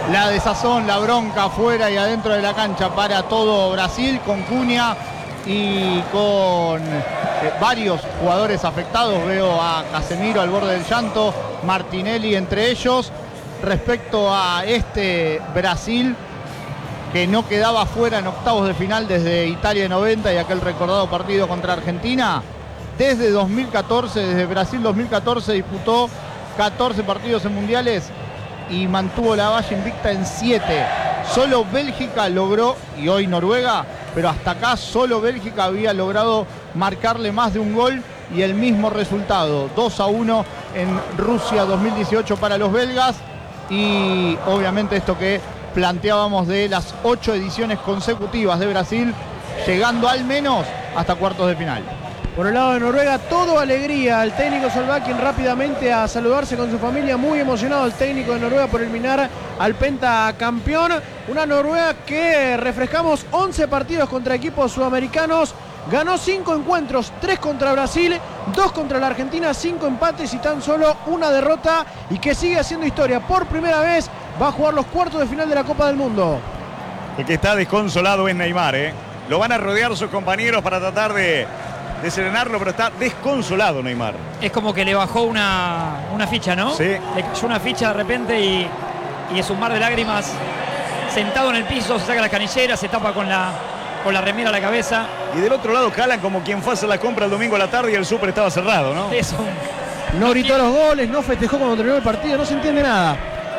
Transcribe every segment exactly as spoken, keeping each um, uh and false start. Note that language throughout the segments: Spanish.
la desazón, la bronca afuera y adentro de la cancha para todo Brasil, con Cunha y con eh, varios jugadores afectados. Veo a Casemiro al borde del llanto, Martinelli entre ellos. Respecto a este Brasil, que no quedaba fuera en octavos de final desde Italia noventa y aquel recordado partido contra Argentina, desde dos mil catorce, desde Brasil dos mil catorce disputó catorce partidos en mundiales y mantuvo la valla invicta en siete. Solo Bélgica logró, y hoy Noruega, pero hasta acá solo Bélgica había logrado marcarle más de un gol, y el mismo resultado, dos a uno en Rusia dos mil dieciocho para los belgas. Y obviamente esto que planteábamos de las ocho ediciones consecutivas de Brasil, llegando al menos hasta cuartos de final. Por el lado de Noruega, todo alegría. El técnico Solbakken rápidamente a saludarse con su familia, muy emocionado el técnico de Noruega por eliminar al pentacampeón. Una Noruega que refrescamos once partidos contra equipos sudamericanos, ganó cinco encuentros, tres contra Brasil, dos contra la Argentina, cinco empates y tan solo una derrota, y que sigue haciendo historia. Por primera vez va a jugar los cuartos de final de la Copa del Mundo. El que está desconsolado es Neymar, ¿eh? Lo van a rodear sus compañeros para tratar de, de serenarlo, pero está desconsolado Neymar. Es como que le bajó una, una ficha, ¿no? Sí. Le cayó una ficha de repente y, y es un mar de lágrimas. Sentado en el piso, se saca las canilleras, se tapa con la, con la remera a la cabeza. Y del otro lado Haaland como quien fue a hacer la compra el domingo a la tarde y el súper estaba cerrado, ¿no? Eso. No gritó los goles, no festejó cuando terminó el partido, no se entiende nada.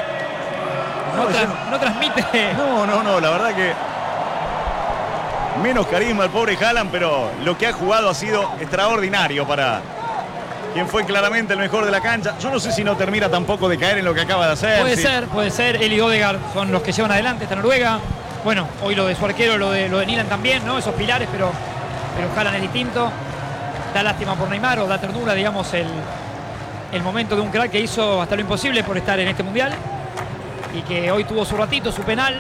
No, No, tra no. no transmite. No, no, no, la verdad que menos carisma el pobre Haaland, pero lo que ha jugado ha sido extraordinario para quien fue claramente el mejor de la cancha. Yo no sé si no termina tampoco de caer en lo que acaba de hacer. Puede sí. ser, puede ser. Él y Odegaard son los que llevan adelante esta Noruega. Bueno, hoy lo de su arquero, lo de, lo de Nilan también, ¿no? Esos pilares, pero, pero Haaland es distinto. Da lástima por Neymar, o da ternura, digamos, el, el momento de un crack que hizo hasta lo imposible por estar en este mundial. Y que hoy tuvo su ratito, su penal.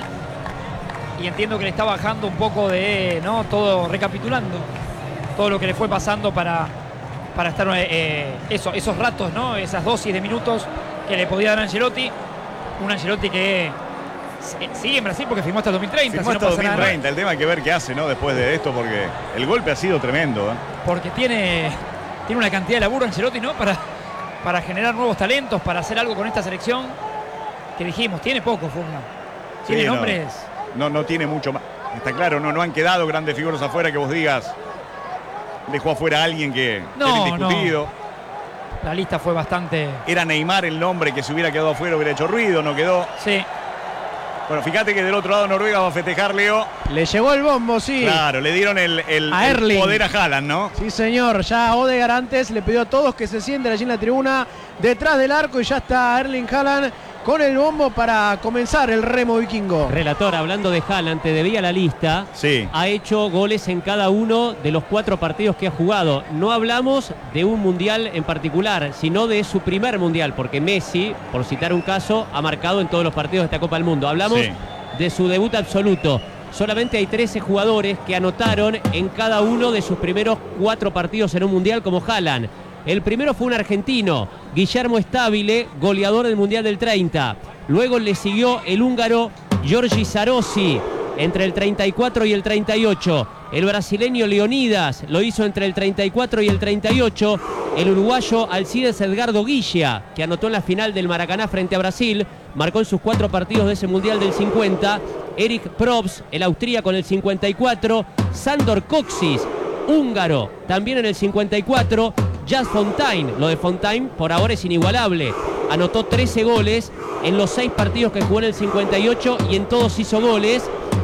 Y entiendo que le está bajando un poco de, ¿no? Todo, recapitulando todo lo que le fue pasando para, para estar eh, eso, esos ratos, ¿no? Esas dosis de minutos que le podía dar Ancelotti. Un Ancelotti que sigue en Brasil porque firmó hasta el dos mil treinta. Firmó si no hasta pasa dos mil treinta. nada. El tema hay que ver qué hace, ¿no? Después de esto, porque el golpe ha sido tremendo, ¿eh? Porque tiene, tiene una cantidad de laburo Ancelotti, ¿no? Para, para generar nuevos talentos, para hacer algo con esta selección. Que dijimos, tiene poco, Furna. Tiene Sí, no. nombres. No, no tiene mucho más. Está claro, no, no han quedado grandes figuras afuera que vos digas. Dejó afuera a alguien que No, era indiscutido. La lista fue bastante. Era Neymar el nombre que si hubiera quedado afuera hubiera hecho ruido, no quedó. Sí. Bueno, fíjate que del otro lado Noruega va a festejar, Leo. Le llegó el bombo, sí. Claro, le dieron el, el, A el Erling. poder a Haaland, ¿no? Sí, señor. Ya Odegaard antes le pidió a todos que se sienten allí en la tribuna, detrás del arco, y ya está Erling Haaland con el bombo para comenzar el remo vikingo. Relator, hablando de Haaland, te debía la lista. Sí. Ha hecho goles en cada uno de los cuatro partidos que ha jugado. No hablamos de un mundial en particular, sino de su primer mundial, porque Messi, por citar un caso, ha marcado en todos los partidos de esta Copa del Mundo. Hablamos Sí. de su debut absoluto. Solamente hay trece jugadores que anotaron en cada uno de sus primeros cuatro partidos en un mundial como Haaland. El primero fue un argentino, Guillermo Stabile, goleador del Mundial del treinta. Luego le siguió el húngaro Giorgi Sarossi, entre el treinta y cuatro y el treinta y ocho. El brasileño Leonidas lo hizo entre el treinta y cuatro y el treinta y ocho. El uruguayo Alcides Edgardo Guilla, que anotó en la final del Maracaná frente a Brasil, marcó en sus cuatro partidos de ese Mundial del cincuenta. Erik Probst, el austríaco, en el cincuenta y cuatro. Sandor Kocsis, húngaro, también en el cincuenta y cuatro. Jas Fontaine, lo de Fontaine por ahora es inigualable. Anotó trece goles en los seis partidos que jugó en el cincuenta y ocho y en todos hizo goles.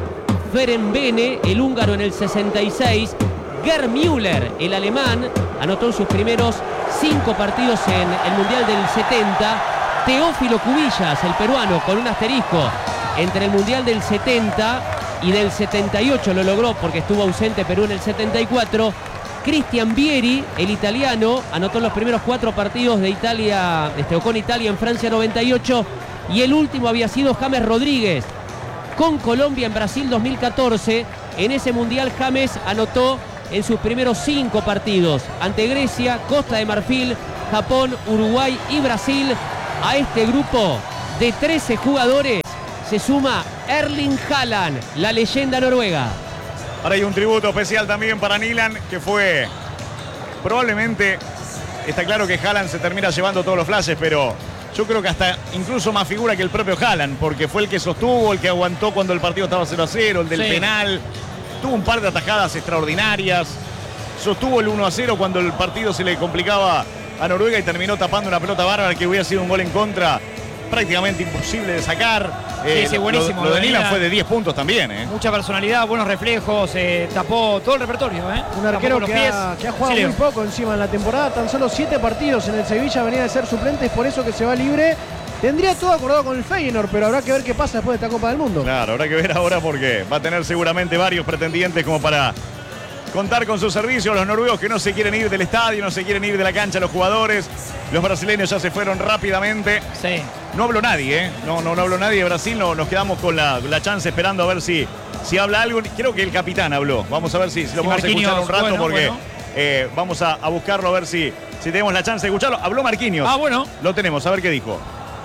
Ferenc Bene, el húngaro, en el sesenta y seis. Gerd Müller, el alemán, anotó en sus primeros cinco partidos en el Mundial del setenta. Teófilo Cubillas, el peruano, con un asterisco, entre el Mundial del setenta y del setenta y ocho lo logró porque estuvo ausente Perú en el setenta y cuatro. Cristian Vieri, el italiano, anotó en los primeros cuatro partidos de Italia, este, o con Italia en Francia noventa y ocho. Y el último había sido James Rodríguez, con Colombia en Brasil dos mil catorce. En ese Mundial James anotó en sus primeros cinco partidos ante Grecia, Costa de Marfil, Japón, Uruguay y Brasil. A este grupo de trece jugadores se suma Erling Haaland, la leyenda noruega. Ahora hay un tributo especial también para Nilan, que fue probablemente, está claro que Haaland se termina llevando todos los flashes, pero yo creo que hasta incluso más figura que el propio Haaland, porque fue el que sostuvo, el que aguantó cuando el partido estaba cero a cero, el del Sí. penal, tuvo un par de atajadas extraordinarias, sostuvo el uno a cero cuando el partido se le complicaba a Noruega y terminó tapando una pelota bárbara que hubiera sido un gol en contra prácticamente imposible de sacar. Sí, sí, lo- buenísimo, Lo, lo de Nilan Nilan. fue de diez puntos también, ¿eh? Mucha personalidad, buenos reflejos, eh, tapó todo el repertorio. ¿eh? Un arquero Tapó con que los pies. ha, que ha jugado Sí, Leo. muy poco encima en la temporada, tan solo siete partidos en el Sevilla, venía de ser suplente, es por eso que se va libre. Tendría todo acordado con el Feyenoord, pero habrá que ver qué pasa después de esta Copa del Mundo. Claro, habrá que ver ahora porque va a tener seguramente varios pretendientes como para contar con su servicio. Los noruegos que no se quieren ir del estadio, no se quieren ir de la cancha los jugadores. Los brasileños ya se fueron rápidamente. Sí. No habló nadie, ¿eh? No, no, no habló nadie de Brasil. No, nos quedamos con la, la chance esperando a ver si, si habla algo. Creo que el capitán habló. Vamos a ver si, si lo Sí, podemos Marquinhos, escuchar un rato bueno, porque bueno. eh, vamos a, a buscarlo a ver si, si tenemos la chance de escucharlo. Habló Marquinhos. Ah, bueno. Lo tenemos, a ver qué dijo.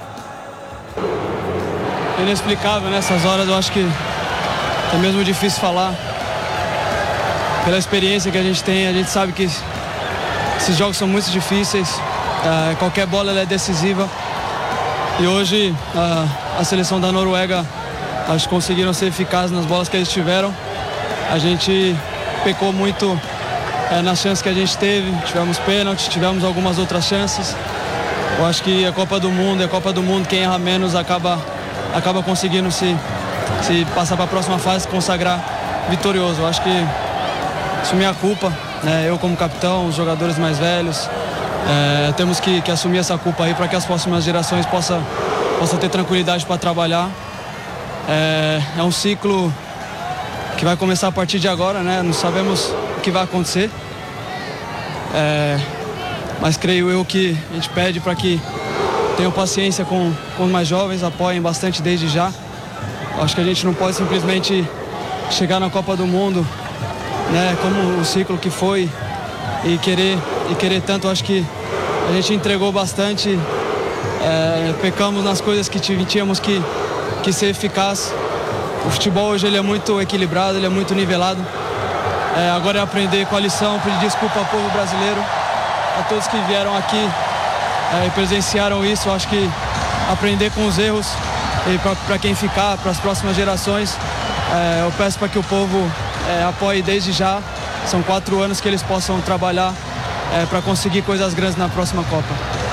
Inexplicável nessas horas, eu acho que é mesmo difícil falar. Pela experiência que a gente tem, a gente sabe que esses jogos são muito difíceis, é, qualquer bola ela é decisiva. E hoje a, a seleção da Noruega, acho que conseguiram ser eficazes nas bolas que eles tiveram. A gente pecou muito é, nas chances que a gente teve, tivemos pênalti, tivemos algumas outras chances. Eu acho que a Copa do Mundo, a Copa do Mundo, quem erra menos acaba acaba conseguindo se, se passar para a próxima fase, se consagrar vitorioso. Eu acho que assumir a culpa, né? Eu como capitão, os jogadores mais velhos, é, temos que, que assumir essa culpa aí para que as próximas gerações possam possa ter tranquilidade para trabalhar. É, é um ciclo que vai começar a partir de agora, né? Não sabemos o que vai acontecer, é, mas creio eu que a gente pede para que tenham paciência com, com os mais jovens, apoiem bastante desde já. Acho que a gente não pode simplesmente chegar na Copa do Mundo, né, como o ciclo que foi e querer, e querer tanto. Acho que a gente entregou bastante, é, pecamos nas coisas que tínhamos que, que ser eficaz. O futebol hoje ele é muito equilibrado, ele é muito nivelado. É, agora é aprender com a lição, pedir desculpa ao povo brasileiro, a todos que vieram aqui É, e presenciaram isso. Acho que aprender com os erros e para quem ficar, para as próximas gerações, é, eu peço para que o povo é, apoie desde já. São quatro anos que eles possam trabalhar é, para conseguir coisas grandes na próxima Copa.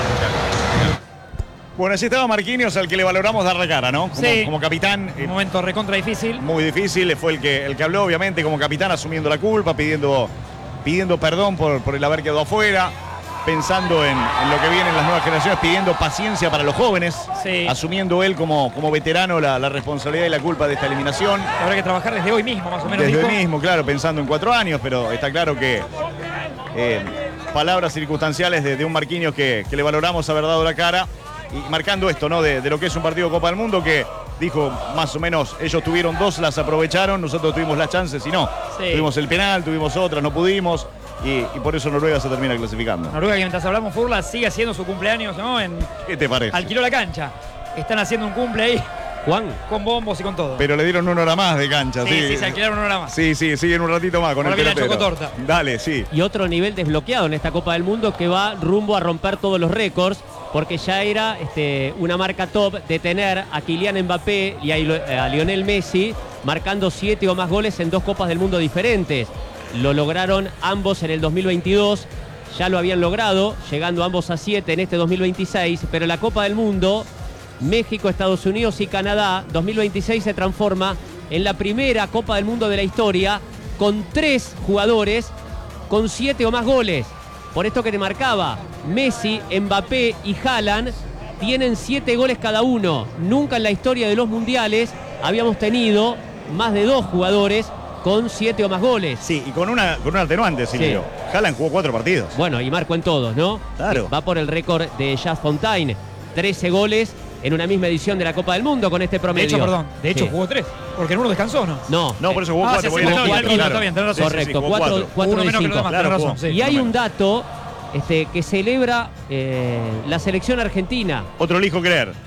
Bueno, allí estaba Marquinhos, al que le valoramos dar la cara, ¿no? Como, Sí. como capitán. eh, Un momento recontra difícil. Muy difícil, fue el que, el que habló, obviamente, como capitán, asumiendo la culpa, pidiendo, pidiendo perdón por, por el haber quedado afuera, pensando en, en lo que viene en las nuevas generaciones, pidiendo paciencia para los jóvenes, Sí. asumiendo él como, como veterano la, la responsabilidad y la culpa de esta eliminación. Habrá que trabajar desde hoy mismo, más o menos. Desde dijo. hoy mismo, claro, pensando en cuatro años, pero está claro que eh, palabras circunstanciales de, de un Marquinhos que, que le valoramos haber dado la cara y marcando esto, ¿no? De, de lo que es un partido de Copa del Mundo que dijo más o menos, ellos tuvieron dos, las aprovecharon, nosotros tuvimos las chances y no. Sí. Tuvimos el penal, tuvimos otras, no pudimos y, y por eso Noruega se termina clasificando. Noruega, que mientras hablamos, Furla sigue haciendo su cumpleaños, ¿no? En, ¿Qué te parece? alquiló la cancha. Están haciendo un cumple ahí Juan, con bombos y con todo. Pero le dieron una hora más de cancha, sí, sí. sí, se alquilaron una hora más. Sí, sí, siguen un ratito más con Ahora el viene la pelotero. chocotorta. Dale, sí. y otro nivel desbloqueado en esta Copa del Mundo que va rumbo a romper todos los récords, porque ya era este, una marca top de tener a Kylian Mbappé y a, a Lionel Messi marcando siete o más goles en dos Copas del Mundo diferentes. Lo lograron ambos en el dos mil veintidós, ya lo habían logrado, llegando ambos a siete en este dos mil veintiséis, pero la Copa del Mundo, México, Estados Unidos y Canadá, dos mil veintiséis se transforma en la primera Copa del Mundo de la historia con tres jugadores con siete o más goles. Por esto que te marcaba, Messi, Mbappé y Haaland tienen siete goles cada uno. Nunca en la historia de los mundiales habíamos tenido más de dos jugadores con siete o más goles. Sí, y con una, con un atenuante, Silvio. Sí. Haaland jugó cuatro partidos. Bueno, y marcó en todos, ¿no? Claro. Va por el récord de Jazz Fontaine. trece goles en una misma edición de la Copa del Mundo con este De promedio. hecho, perdón. De hecho, Sí. jugó tres. Porque en uno descansó, ¿no? No. No, por eso jugó Ah, cuatro. sí, porque sí, era está bien, cuatro, está bien, tenés razón. Correcto, jugó cuatro, cuatro. cuatro Uno de menos que cinco. los demás, Claro, tenés jugó. razón. Sí. Y hay uno un menos. dato este, que celebra eh, la selección argentina. Otro elijo creer.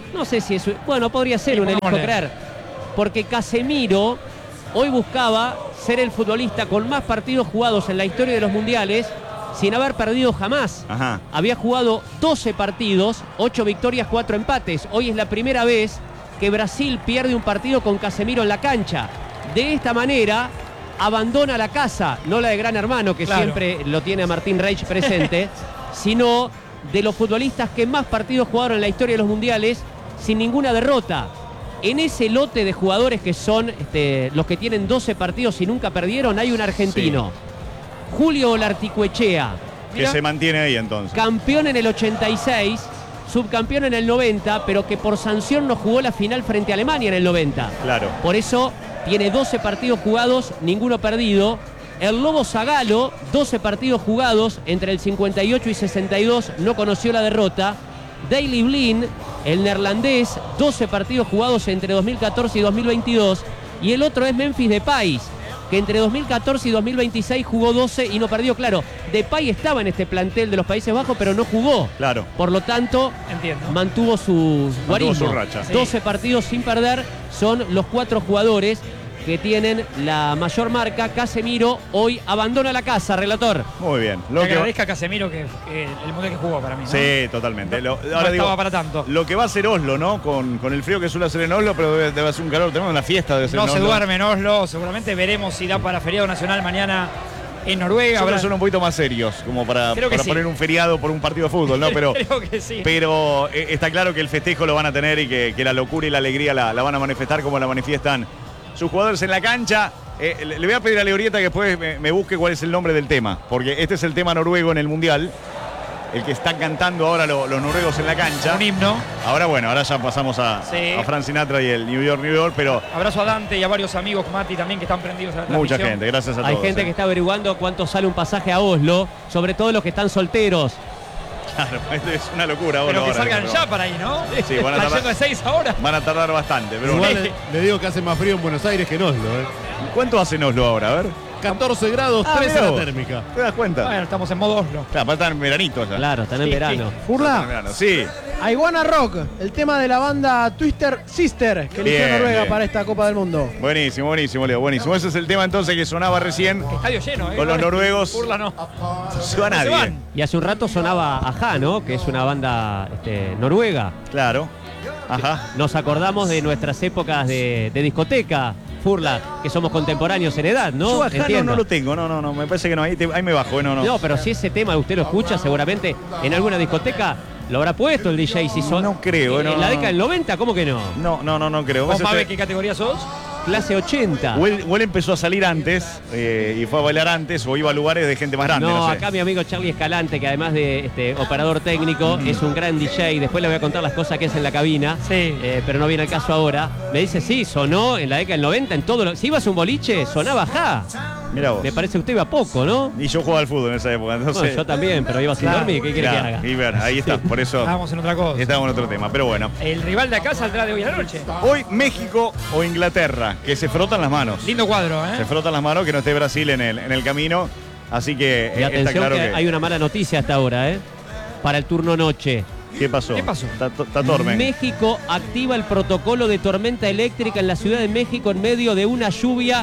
No sé si es... Bueno, podría ser Sí, un elijo pongámosle. creer. Porque Casemiro hoy buscaba ser el futbolista con más partidos jugados en la historia de los mundiales sin haber perdido jamás. Ajá. Había jugado doce partidos, ocho victorias, cuatro empates. Hoy es la primera vez que Brasil pierde un partido con Casemiro en la cancha. De esta manera abandona la casa, no la de Gran Hermano, que Claro. siempre lo tiene a Martín Reich presente, sino de los futbolistas que más partidos jugaron en la historia de los mundiales sin ninguna derrota. En ese lote de jugadores que son este, los que tienen doce partidos y nunca perdieron, hay un argentino, Julio Olarticuechea, Que se mantiene ahí entonces. campeón en el ochenta y seis, subcampeón en el noventa, pero que por sanción no jugó la final frente a Alemania en el noventa. Claro. Por eso tiene doce partidos jugados, ninguno perdido. El Lobo Zagallo, doce partidos jugados entre el cincuenta y ocho y sesenta y dos, no conoció la derrota. Daley Blind, el neerlandés, doce partidos jugados entre dos mil catorce y dos mil veintidós. Y el otro es Memphis Depay, que entre dos mil catorce y dos mil veintiséis jugó doce y no perdió. Claro, Depay estaba en este plantel de los Países Bajos, pero no jugó. Claro. Por lo tanto, Entiendo. mantuvo su guarismo. su racha. Sí. doce partidos sin perder, son los cuatro jugadores que tienen la mayor marca. Casemiro hoy abandona la casa, relator. Muy bien. Le Lo que... agradezca a Casemiro que, que el mundial que jugó para mí, ¿no? Sí, totalmente. Lo- No ahora digo, estaba para tanto. lo que va a hacer Oslo, ¿no? Con, con el frío que suele hacer en Oslo, pero debe, debe hacer un calor. Tenemos una fiesta de No se duerme en Oslo, seguramente veremos si da para feriado nacional mañana en Noruega. Ahora Habrá- son un poquito más serios, como para, Creo que para sí. poner un feriado por un partido de fútbol, ¿no? Pero, Creo que sí. pero eh, está claro que el festejo lo van a tener y que, que la locura y la alegría la, la van a manifestar como la manifiestan sus jugadores en la cancha. Eh, le le voy a pedir a Leorieta que después me, me busque cuál es el nombre del tema, porque este es el tema noruego en el Mundial, el que están cantando ahora lo- los noruegos en la cancha. Un himno. Ahora bueno, ahora ya pasamos a, Sí. a Frank Sinatra y el New York, New York, pero Abrazo a Dante y a varios amigos, Mati, también que están prendidos a la mucha transmisión. gente, gracias a Hay todos. gente eh. que está averiguando cuánto sale un pasaje a Oslo, sobre todo los que están solteros. Claro, esto es una locura. Pero Oslo que ahora, salgan pero- ya para ahí, ¿no? Sí, van a Están tardar- yendo de seis ahora. Van a tardar bastante, pero Igual bueno. le, le digo que hace más frío en Buenos Aires que en Oslo. ¿eh? ¿Cuánto hace en Oslo ahora? A ver. catorce grados, Ah, trece mirá la vos. térmica. ¿Te das cuenta? Bueno, estamos en modo Oslo. Claro, para estar en veranito ya. Claro, están en Sí, verano. Están en Furla, verano. Sí. Iguana Rock, el tema de la banda Twister Sister que eligió Bien, Noruega bien. para esta Copa del Mundo. Buenísimo, buenísimo, Leo. Buenísimo. Ese es el tema entonces que sonaba recién. Estadio lleno, ¿eh? Con los noruegos. Burla no. No se va No se nadie. van. Y hace un rato sonaba Ajá, ¿no? Que es una banda este, noruega. Claro. Ajá. Nos acordamos de nuestras épocas de, de discoteca, Furla, que somos contemporáneos en edad, ¿no? Yo acá no, Entiendo. no lo tengo. No, no, no. Me parece que no. Ahí, te- ahí me bajo, ¿eh? No, no. No, pero si ese tema usted lo escucha, seguramente en alguna discoteca lo habrá puesto el D J. Si son, No creo, En no, la no. década del noventa, ¿cómo que no? No, no, no, no creo. ¿Vos, Ese- Mabe, qué categoría sos? Clase ochenta. O él, o él empezó a salir antes eh, y fue a bailar antes o iba a lugares de gente más grande. No, No, sé. acá mi amigo Charlie Escalante, que además de este, operador técnico, es un gran D J. Después le voy a contar las cosas que es en la cabina, Sí. eh, pero no viene el caso ahora. Me dice, sí, sonó en la década del noventa, en todo lo... Si ibas a un boliche, sonaba Ajá. Mirá vos. Me parece que usted iba poco, ¿no? Y yo jugaba al fútbol en esa época. Bueno, Entonces, yo también, pero iba sin Claro, dormir. ¿Qué quiere claro, que haga? y ver, ahí está. Por eso Estábamos en otra cosa. estábamos en otro tema. Pero bueno. El rival de acá saldrá de hoy a la noche. Hoy México o Inglaterra, que se frotan las manos. Lindo cuadro, ¿eh? Se frotan las manos, que no esté Brasil en el, en el camino. Así que Y eh, atención está claro que, que... hay una mala noticia hasta ahora, ¿eh? Para el turno noche. ¿Qué pasó? ¿Qué pasó? Está, to- está Tormen. México activa el protocolo de tormenta eléctrica en la Ciudad de México en medio de una lluvia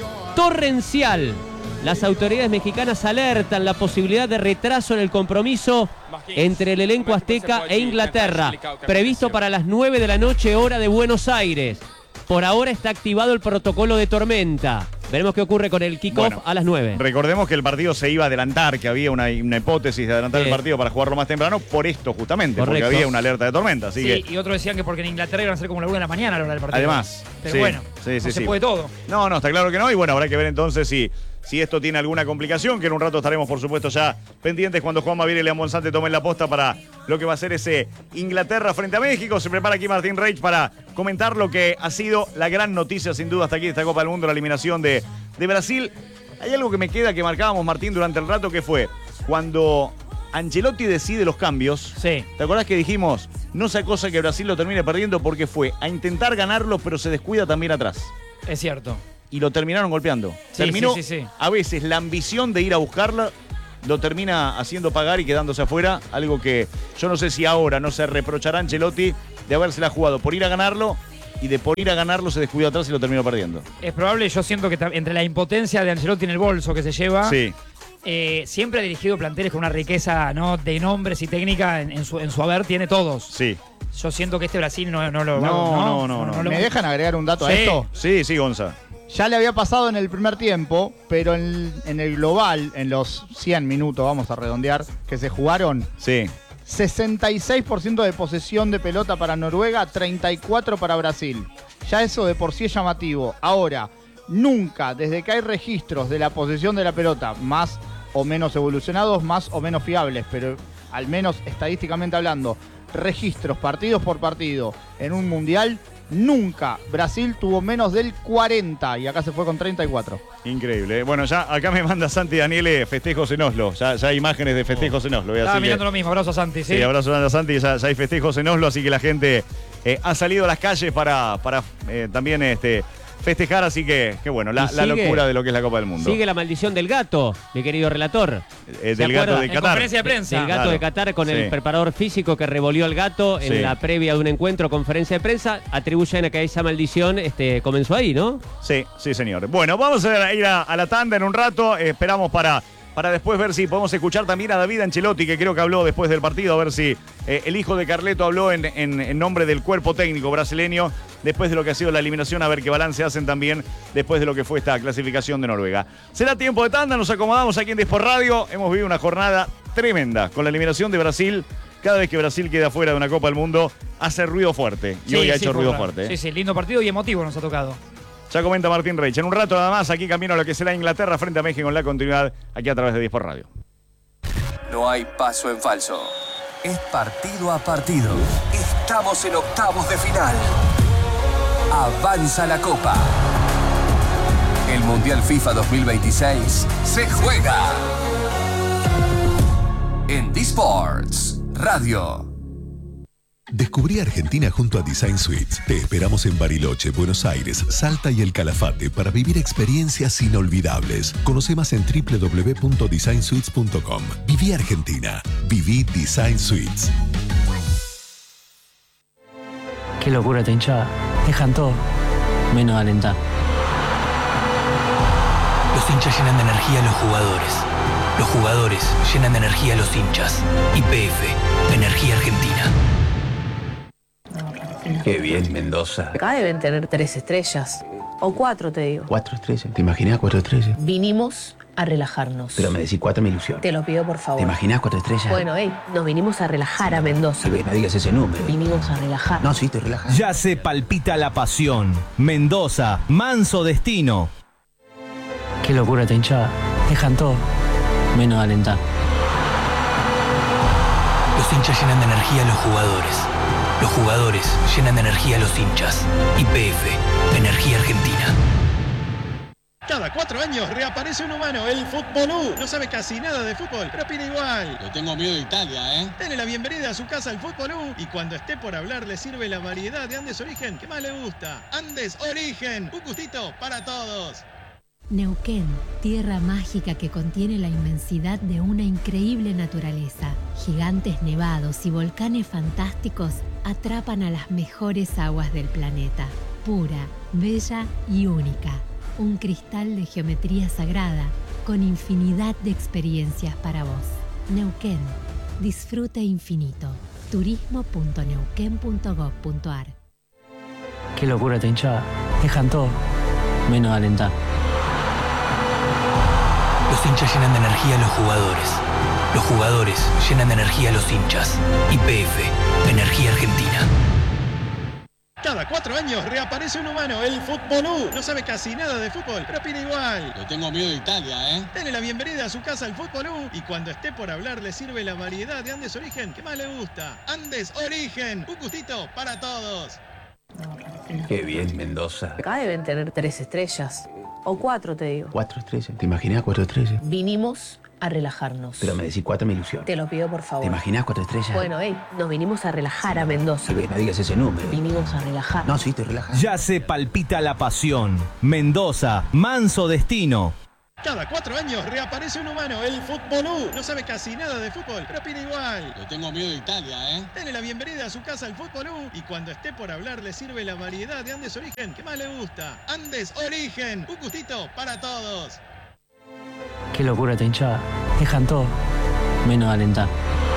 torrencial. Las autoridades mexicanas alertan la posibilidad de retraso en el compromiso entre el elenco azteca e Inglaterra, previsto para las nueve de la noche hora de Buenos Aires. Por ahora está activado el protocolo de tormenta. Veremos qué ocurre con el kickoff Bueno, a las nueve. Recordemos que el partido se iba a adelantar, que había una, una hipótesis de adelantar Sí. el partido para jugarlo más temprano por esto justamente, porque Correcto. había una alerta de tormenta. Así Sí, que, y otros decían que porque en Inglaterra iban a ser como la una de la mañana a la hora del partido. además. Pero sí, bueno, sí, no sí, se sí. puede todo. No, no, está claro que no. Y bueno, habrá que ver entonces si, si esto tiene alguna complicación, que en un rato estaremos, por supuesto, ya pendientes cuando Juan Mavier y León Monzante tomen la posta para lo que va a ser ese Inglaterra frente a México. Se prepara aquí Martín Reich para comentar lo que ha sido la gran noticia, sin duda, hasta aquí de esta Copa del Mundo, la eliminación de, de Brasil. Hay algo que me queda que marcábamos, Martín, durante el rato, que fue cuando Ancelotti decide los cambios. Sí. ¿Te acordás que dijimos, no sea cosa que Brasil lo termine perdiendo porque fue a intentar ganarlo, pero se descuida también atrás? Es cierto. Y lo terminaron golpeando. Sí, Terminó, sí, sí, sí. a veces, la ambición de ir a buscarla lo termina haciendo pagar y quedándose afuera. Algo que yo no sé si ahora no se reprochará a Ancelotti de habérsela jugado por ir a ganarlo y de por ir a ganarlo se descuidó atrás y lo terminó perdiendo. Es probable, yo siento que entre la impotencia de Ancelotti en el bolso que se lleva, sí. eh, siempre ha dirigido planteles con una riqueza, ¿no?, de nombres y técnica en, en, su, en su haber, tiene todos. Sí. Yo siento que este Brasil no, no lo va No, no, no, no. no, no no. ¿Me dejan agregar un dato sí. a esto? Sí, sí, Gonza. Ya le había pasado en el primer tiempo, pero en, en el global, en los cien minutos, vamos a redondear, que se jugaron, Sí. sesenta y seis por ciento de posesión de pelota para Noruega, treinta y cuatro por ciento para Brasil. Ya eso de por sí es llamativo. Ahora, nunca, desde que hay registros de la posesión de la pelota, más o menos evolucionados, más o menos fiables, pero al menos estadísticamente hablando, registros partidos por partido en un mundial, nunca Brasil tuvo menos del cuarenta y acá se fue con treinta y cuatro. Increíble. Bueno, ya acá me manda Santi Daniele festejos en Oslo. Ya, ya hay imágenes de festejos en Oslo. Estaba Así mirando que, lo mismo. Abrazo a Santi, sí. sí, abrazo a Santi. Ya, ya hay festejos en Oslo, así que la gente eh, ha salido a las calles para, para eh, también este, festejar. Así que, que bueno, la, la locura de lo que es la Copa del Mundo. Sigue la maldición del gato, mi querido relator. Eh, del gato de En Qatar. conferencia de prensa. Del gato Claro. de Qatar con Sí. el preparador físico que revolvió al gato en Sí. la previa de un encuentro, conferencia de prensa. Atribuyen a que esa maldición este, comenzó ahí, ¿no? Sí, sí, señor. Bueno, vamos a ir a, a la tanda en un rato. Eh, esperamos para, para después ver si podemos escuchar también a David Ancelotti, que creo que habló después del partido, a ver si eh, el hijo de Carleto habló en, en, en nombre del cuerpo técnico brasileño, después de lo que ha sido la eliminación, a ver qué balance hacen también después de lo que fue esta clasificación de Noruega. Será tiempo de tanda, nos acomodamos aquí en Disport Radio. Hemos vivido una jornada tremenda con la eliminación de Brasil. Cada vez que Brasil queda fuera de una Copa del Mundo, hace ruido fuerte. Y Sí, hoy ha sí, hecho fue ruido raro. fuerte. ¿eh? Sí, sí, lindo partido y emotivo nos ha tocado. Ya comenta Martín Reich. En un rato nada más, aquí camino a lo que será Inglaterra frente a México en la continuidad, aquí a través de Disport Radio. No hay paso en falso. Es partido a partido. Estamos en octavos de final. Avanza la Copa. El Mundial FIFA dos mil veintiséis se juega en Disports Radio. Descubrí Argentina junto a Design Suites. Te esperamos en Bariloche, Buenos Aires, Salta y El Calafate para vivir experiencias inolvidables. Conoce más en doble u doble u doble u punto design suites punto com. Viví Argentina. Viví Design Suites. Qué locura esta hinchada. Dejan todo, menos alentar. Los hinchas llenan de energía a los jugadores. Los jugadores llenan de energía a los hinchas. Y P F, Energía Argentina. Qué bien, Mendoza. Acá deben tener tres estrellas. O cuatro, te digo. Cuatro estrellas. ¿Te imaginas cuatro estrellas? Vinimos a relajarnos. Pero me decís cuatro me ilusiona. Te lo pido, por favor. ¿Te imaginas cuatro estrellas? Bueno, hey, nos vinimos a relajar a Mendoza. No digas ese número. Vinimos a relajar. No, sí, te relajas. Ya se palpita la pasión. Mendoza, manso destino. Qué locura esta hinchada. Dejan todo, menos alentar. Los hinchas llenan de energía a los jugadores. Los jugadores llenan de energía a los hinchas. Y P F, Energía Argentina. Cada cuatro años reaparece un humano, el Futbolú. No sabe casi nada de fútbol, pero opina igual. Le tengo miedo de Italia, ¿eh? Dele la bienvenida a su casa al Futbolú y cuando esté por hablar le sirve la variedad de Andes Origen que más le gusta. Andes Origen, un gustito para todos. Neuquén, tierra mágica que contiene la inmensidad de una increíble naturaleza. Gigantes nevados y volcanes fantásticos atrapan a las mejores aguas del planeta. Pura, bella y única. Un cristal de geometría sagrada con infinidad de experiencias para vos. Neuquén, disfrute infinito. turismo punto neuquén punto gob punto ar. Qué locura esta hinchada. Dejan todo, menos alentar. Los hinchas llenan de energía a los jugadores. Los jugadores llenan de energía a los hinchas. Y P F, Energía Argentina. Cada cuatro años reaparece un humano, el Futbolú. No sabe casi nada de fútbol, pero opina igual. Le tengo miedo de Italia, ¿eh? Dele la bienvenida a su casa al Futbolú y cuando esté por hablar le sirve la variedad de Andes Origen que más le gusta. Andes Origen, un gustito para todos. Qué bien, Mendoza. Acá deben tener tres estrellas. O cuatro, te digo. Cuatro estrellas. ¿Te imaginas cuatro estrellas? Vinimos a relajarnos. Pero me decís cuatro me ilusiona. Te lo pido, por favor. ¿Te imaginas cuatro estrellas? Bueno, hey, nos vinimos a relajar a Mendoza. No digas ese número. Vinimos a relajar. No, sí, te relajas. Ya se palpita la pasión. Mendoza, manso destino. Cada cuatro años reaparece un humano, el Futbolú. No sabe casi nada de fútbol, pero opina igual. Le tengo miedo de Italia, ¿eh? Dele la bienvenida a su casa al Futbolú y cuando esté por hablar le sirve la variedad de Andes Origen que más le gusta. Andes Origen, un gustito para todos. Qué locura esta hinchada. Dejan todo, menos alentar.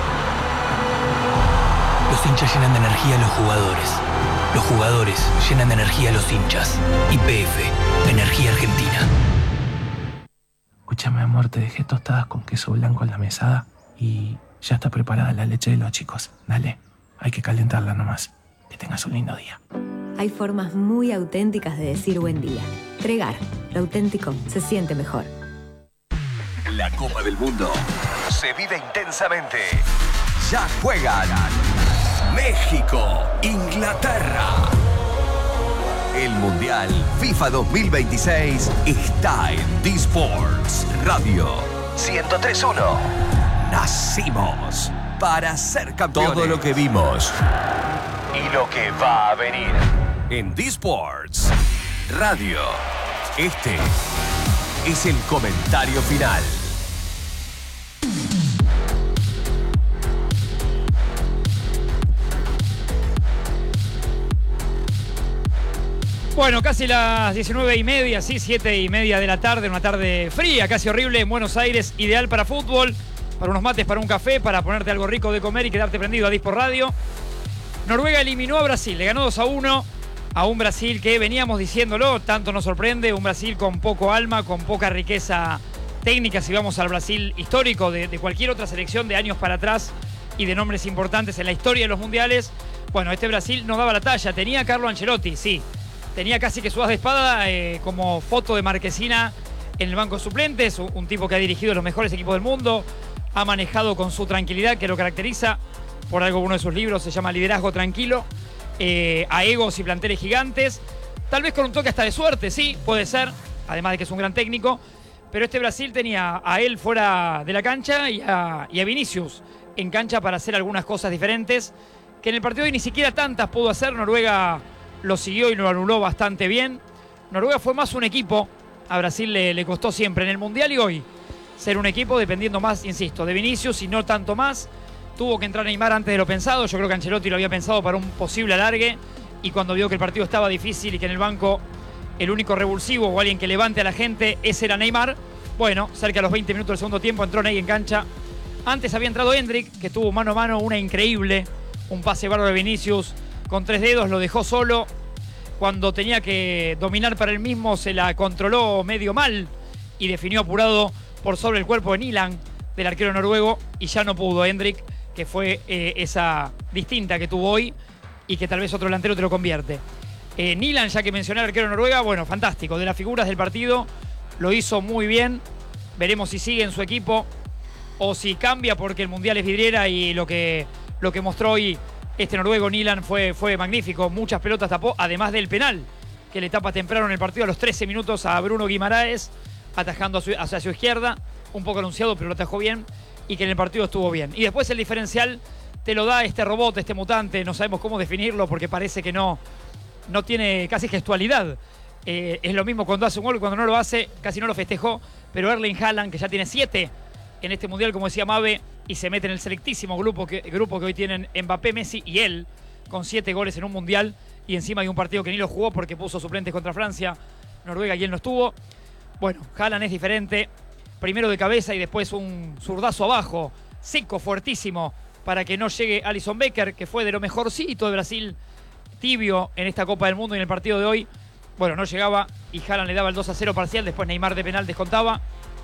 Los hinchas llenan de energía a los jugadores. Los jugadores llenan de energía a los hinchas. Y P F, Energía Argentina. Escúchame, amor, te dejé tostadas con queso blanco en la mesada y ya está preparada la leche de los chicos. Dale, hay que calentarla nomás. Que tengas un lindo día. Hay formas muy auténticas de decir buen día. Tregar, lo auténtico se siente mejor. La Copa del Mundo se vive intensamente. Ya juegan México, Inglaterra. El Mundial FIFA dos mil veintiséis está en D-Sports Radio ciento tres punto uno. Nacimos para ser campeones. Todo lo que vimos y lo que va a venir en D-Sports Radio. Este es el comentario final. Bueno, casi las diecinueve y media, sí, siete y media de la tarde, una tarde fría, casi horrible en Buenos Aires, ideal para fútbol, para unos mates, para un café, para ponerte algo rico de comer y quedarte prendido a D-Sport Radio. Noruega eliminó a Brasil, le ganó dos a uno a un Brasil que veníamos diciéndolo, tanto nos sorprende, un Brasil con poco alma, con poca riqueza técnica, si vamos al Brasil histórico de, de cualquier otra selección de años para atrás y de nombres importantes en la historia de los mundiales. Bueno, este Brasil no daba la talla, tenía a Carlo Ancelotti, sí. Tenía casi que su as de espada eh, como foto de marquesina en el banco de suplentes, un, un tipo que ha dirigido los mejores equipos del mundo, ha manejado con su tranquilidad, que lo caracteriza, por algo uno de sus libros se llama Liderazgo Tranquilo, eh, a egos y planteles gigantes, tal vez con un toque hasta de suerte, sí, puede ser, además de que es un gran técnico, pero este Brasil tenía a él fuera de la cancha y a, y a Vinicius en cancha para hacer algunas cosas diferentes, que en el partido de hoy ni siquiera tantas pudo hacer. Noruega lo siguió y lo anuló bastante bien. Noruega fue más un equipo, a Brasil le, le costó siempre en el Mundial y hoy ser un equipo dependiendo más, insisto, de Vinicius y no tanto más. Tuvo que entrar Neymar antes de lo pensado, yo creo que Ancelotti lo había pensado para un posible alargue y cuando vio que el partido estaba difícil y que en el banco el único revulsivo o alguien que levante a la gente ese era Neymar, bueno, cerca de los veinte minutos del segundo tiempo entró Ney en cancha. Antes había entrado Endrick, que tuvo mano a mano una increíble, un pase bárbaro de Vinicius, con tres dedos lo dejó solo. Cuando tenía que dominar para él mismo se la controló medio mal y definió apurado por sobre el cuerpo de Nilan, del arquero noruego, y ya no pudo Endrick, que fue eh, esa distinta que tuvo hoy y que tal vez otro delantero te lo convierte. Eh, Nilan, ya que mencioné al arquero noruega, bueno, fantástico, de las figuras del partido, lo hizo muy bien. Veremos si sigue en su equipo o si cambia, porque el Mundial es vidriera y lo que, lo que mostró hoy este noruego Nilan fue, fue magnífico. Muchas pelotas tapó, además del penal que le tapa temprano en el partido a los trece minutos a Bruno Guimaraes, atajando a su, hacia su izquierda, un poco anunciado, pero lo atajó bien y que en el partido estuvo bien. Y después el diferencial te lo da este robot, este mutante, no sabemos cómo definirlo porque parece que no, no tiene casi gestualidad. Eh, es lo mismo cuando hace un gol, cuando no lo hace, casi no lo festejó, pero Erling Haaland, que ya tiene siete en este Mundial, como decía Mabe, y se mete en el selectísimo grupo que, grupo que hoy tienen Mbappé, Messi y él, con siete goles en un Mundial, y encima hay un partido que ni lo jugó porque puso suplentes contra Francia, Noruega, y él no estuvo. Bueno, Haaland es diferente, primero de cabeza y después un zurdazo abajo, seco, fuertísimo, para que no llegue Alisson Becker, que fue de lo mejorcito de Brasil, tibio en esta Copa del Mundo y en el partido de hoy. Bueno, no llegaba y Haaland le daba el dos a cero parcial, después Neymar de penal descontaba.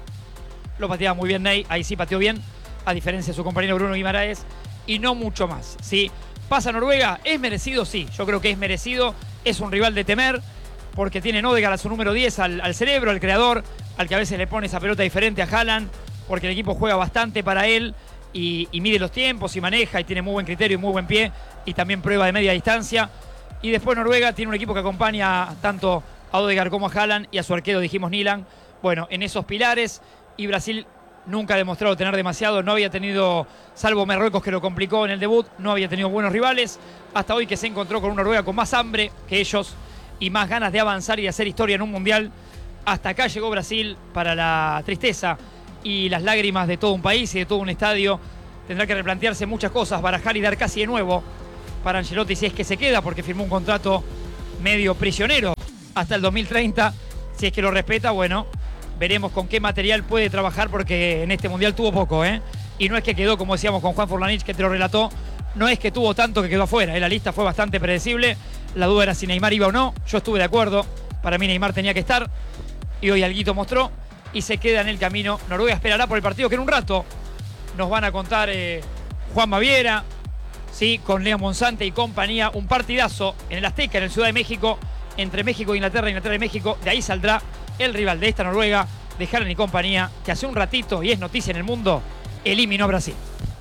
Lo pateaba muy bien Ney, ahí sí pateó bien, a diferencia de su compañero Bruno Guimaraes, y no mucho más, ¿sí? ¿Pasa Noruega? ¿Es merecido? Sí, yo creo que es merecido, es un rival de temer, porque tiene Odegaard a su número diez, al, al cerebro, al creador, al que a veces le pone esa pelota diferente a Haaland, porque el equipo juega bastante para él, y, y mide los tiempos, y maneja, y tiene muy buen criterio y muy buen pie, y también prueba de media distancia. Y después Noruega tiene un equipo que acompaña tanto a Odegaard como a Haaland, y a su arquero, dijimos, Nilan. Bueno, en esos pilares, y Brasil nunca ha demostrado tener demasiado, no había tenido, salvo Marruecos que lo complicó en el debut, no había tenido buenos rivales, hasta hoy que se encontró con una Noruega con más hambre que ellos y más ganas de avanzar y de hacer historia en un Mundial, hasta acá llegó Brasil para la tristeza y las lágrimas de todo un país y de todo un estadio. Tendrá que replantearse muchas cosas, barajar y dar casi de nuevo para Ancelotti si es que se queda, porque firmó un contrato medio prisionero hasta el dos mil treinta. Si es que lo respeta, bueno, veremos con qué material puede trabajar, porque en este Mundial tuvo poco, ¿eh? Y no es que quedó, como decíamos con Juan Forlanich, que te lo relató, no es que tuvo tanto que quedó afuera. La lista fue bastante predecible. La duda era si Neymar iba o no. Yo estuve de acuerdo. Para mí Neymar tenía que estar. Y hoy Alguito mostró. Y se queda en el camino. Noruega esperará por el partido que en un rato nos van a contar eh, Juan Baviera, sí, con Leo Monsante y compañía. Un partidazo en el Azteca, en el Ciudad de México, entre México e Inglaterra, Inglaterra y México. De ahí saldrá el rival de esta Noruega, de Haaland y compañía, que hace un ratito, y es noticia en el mundo, eliminó a Brasil.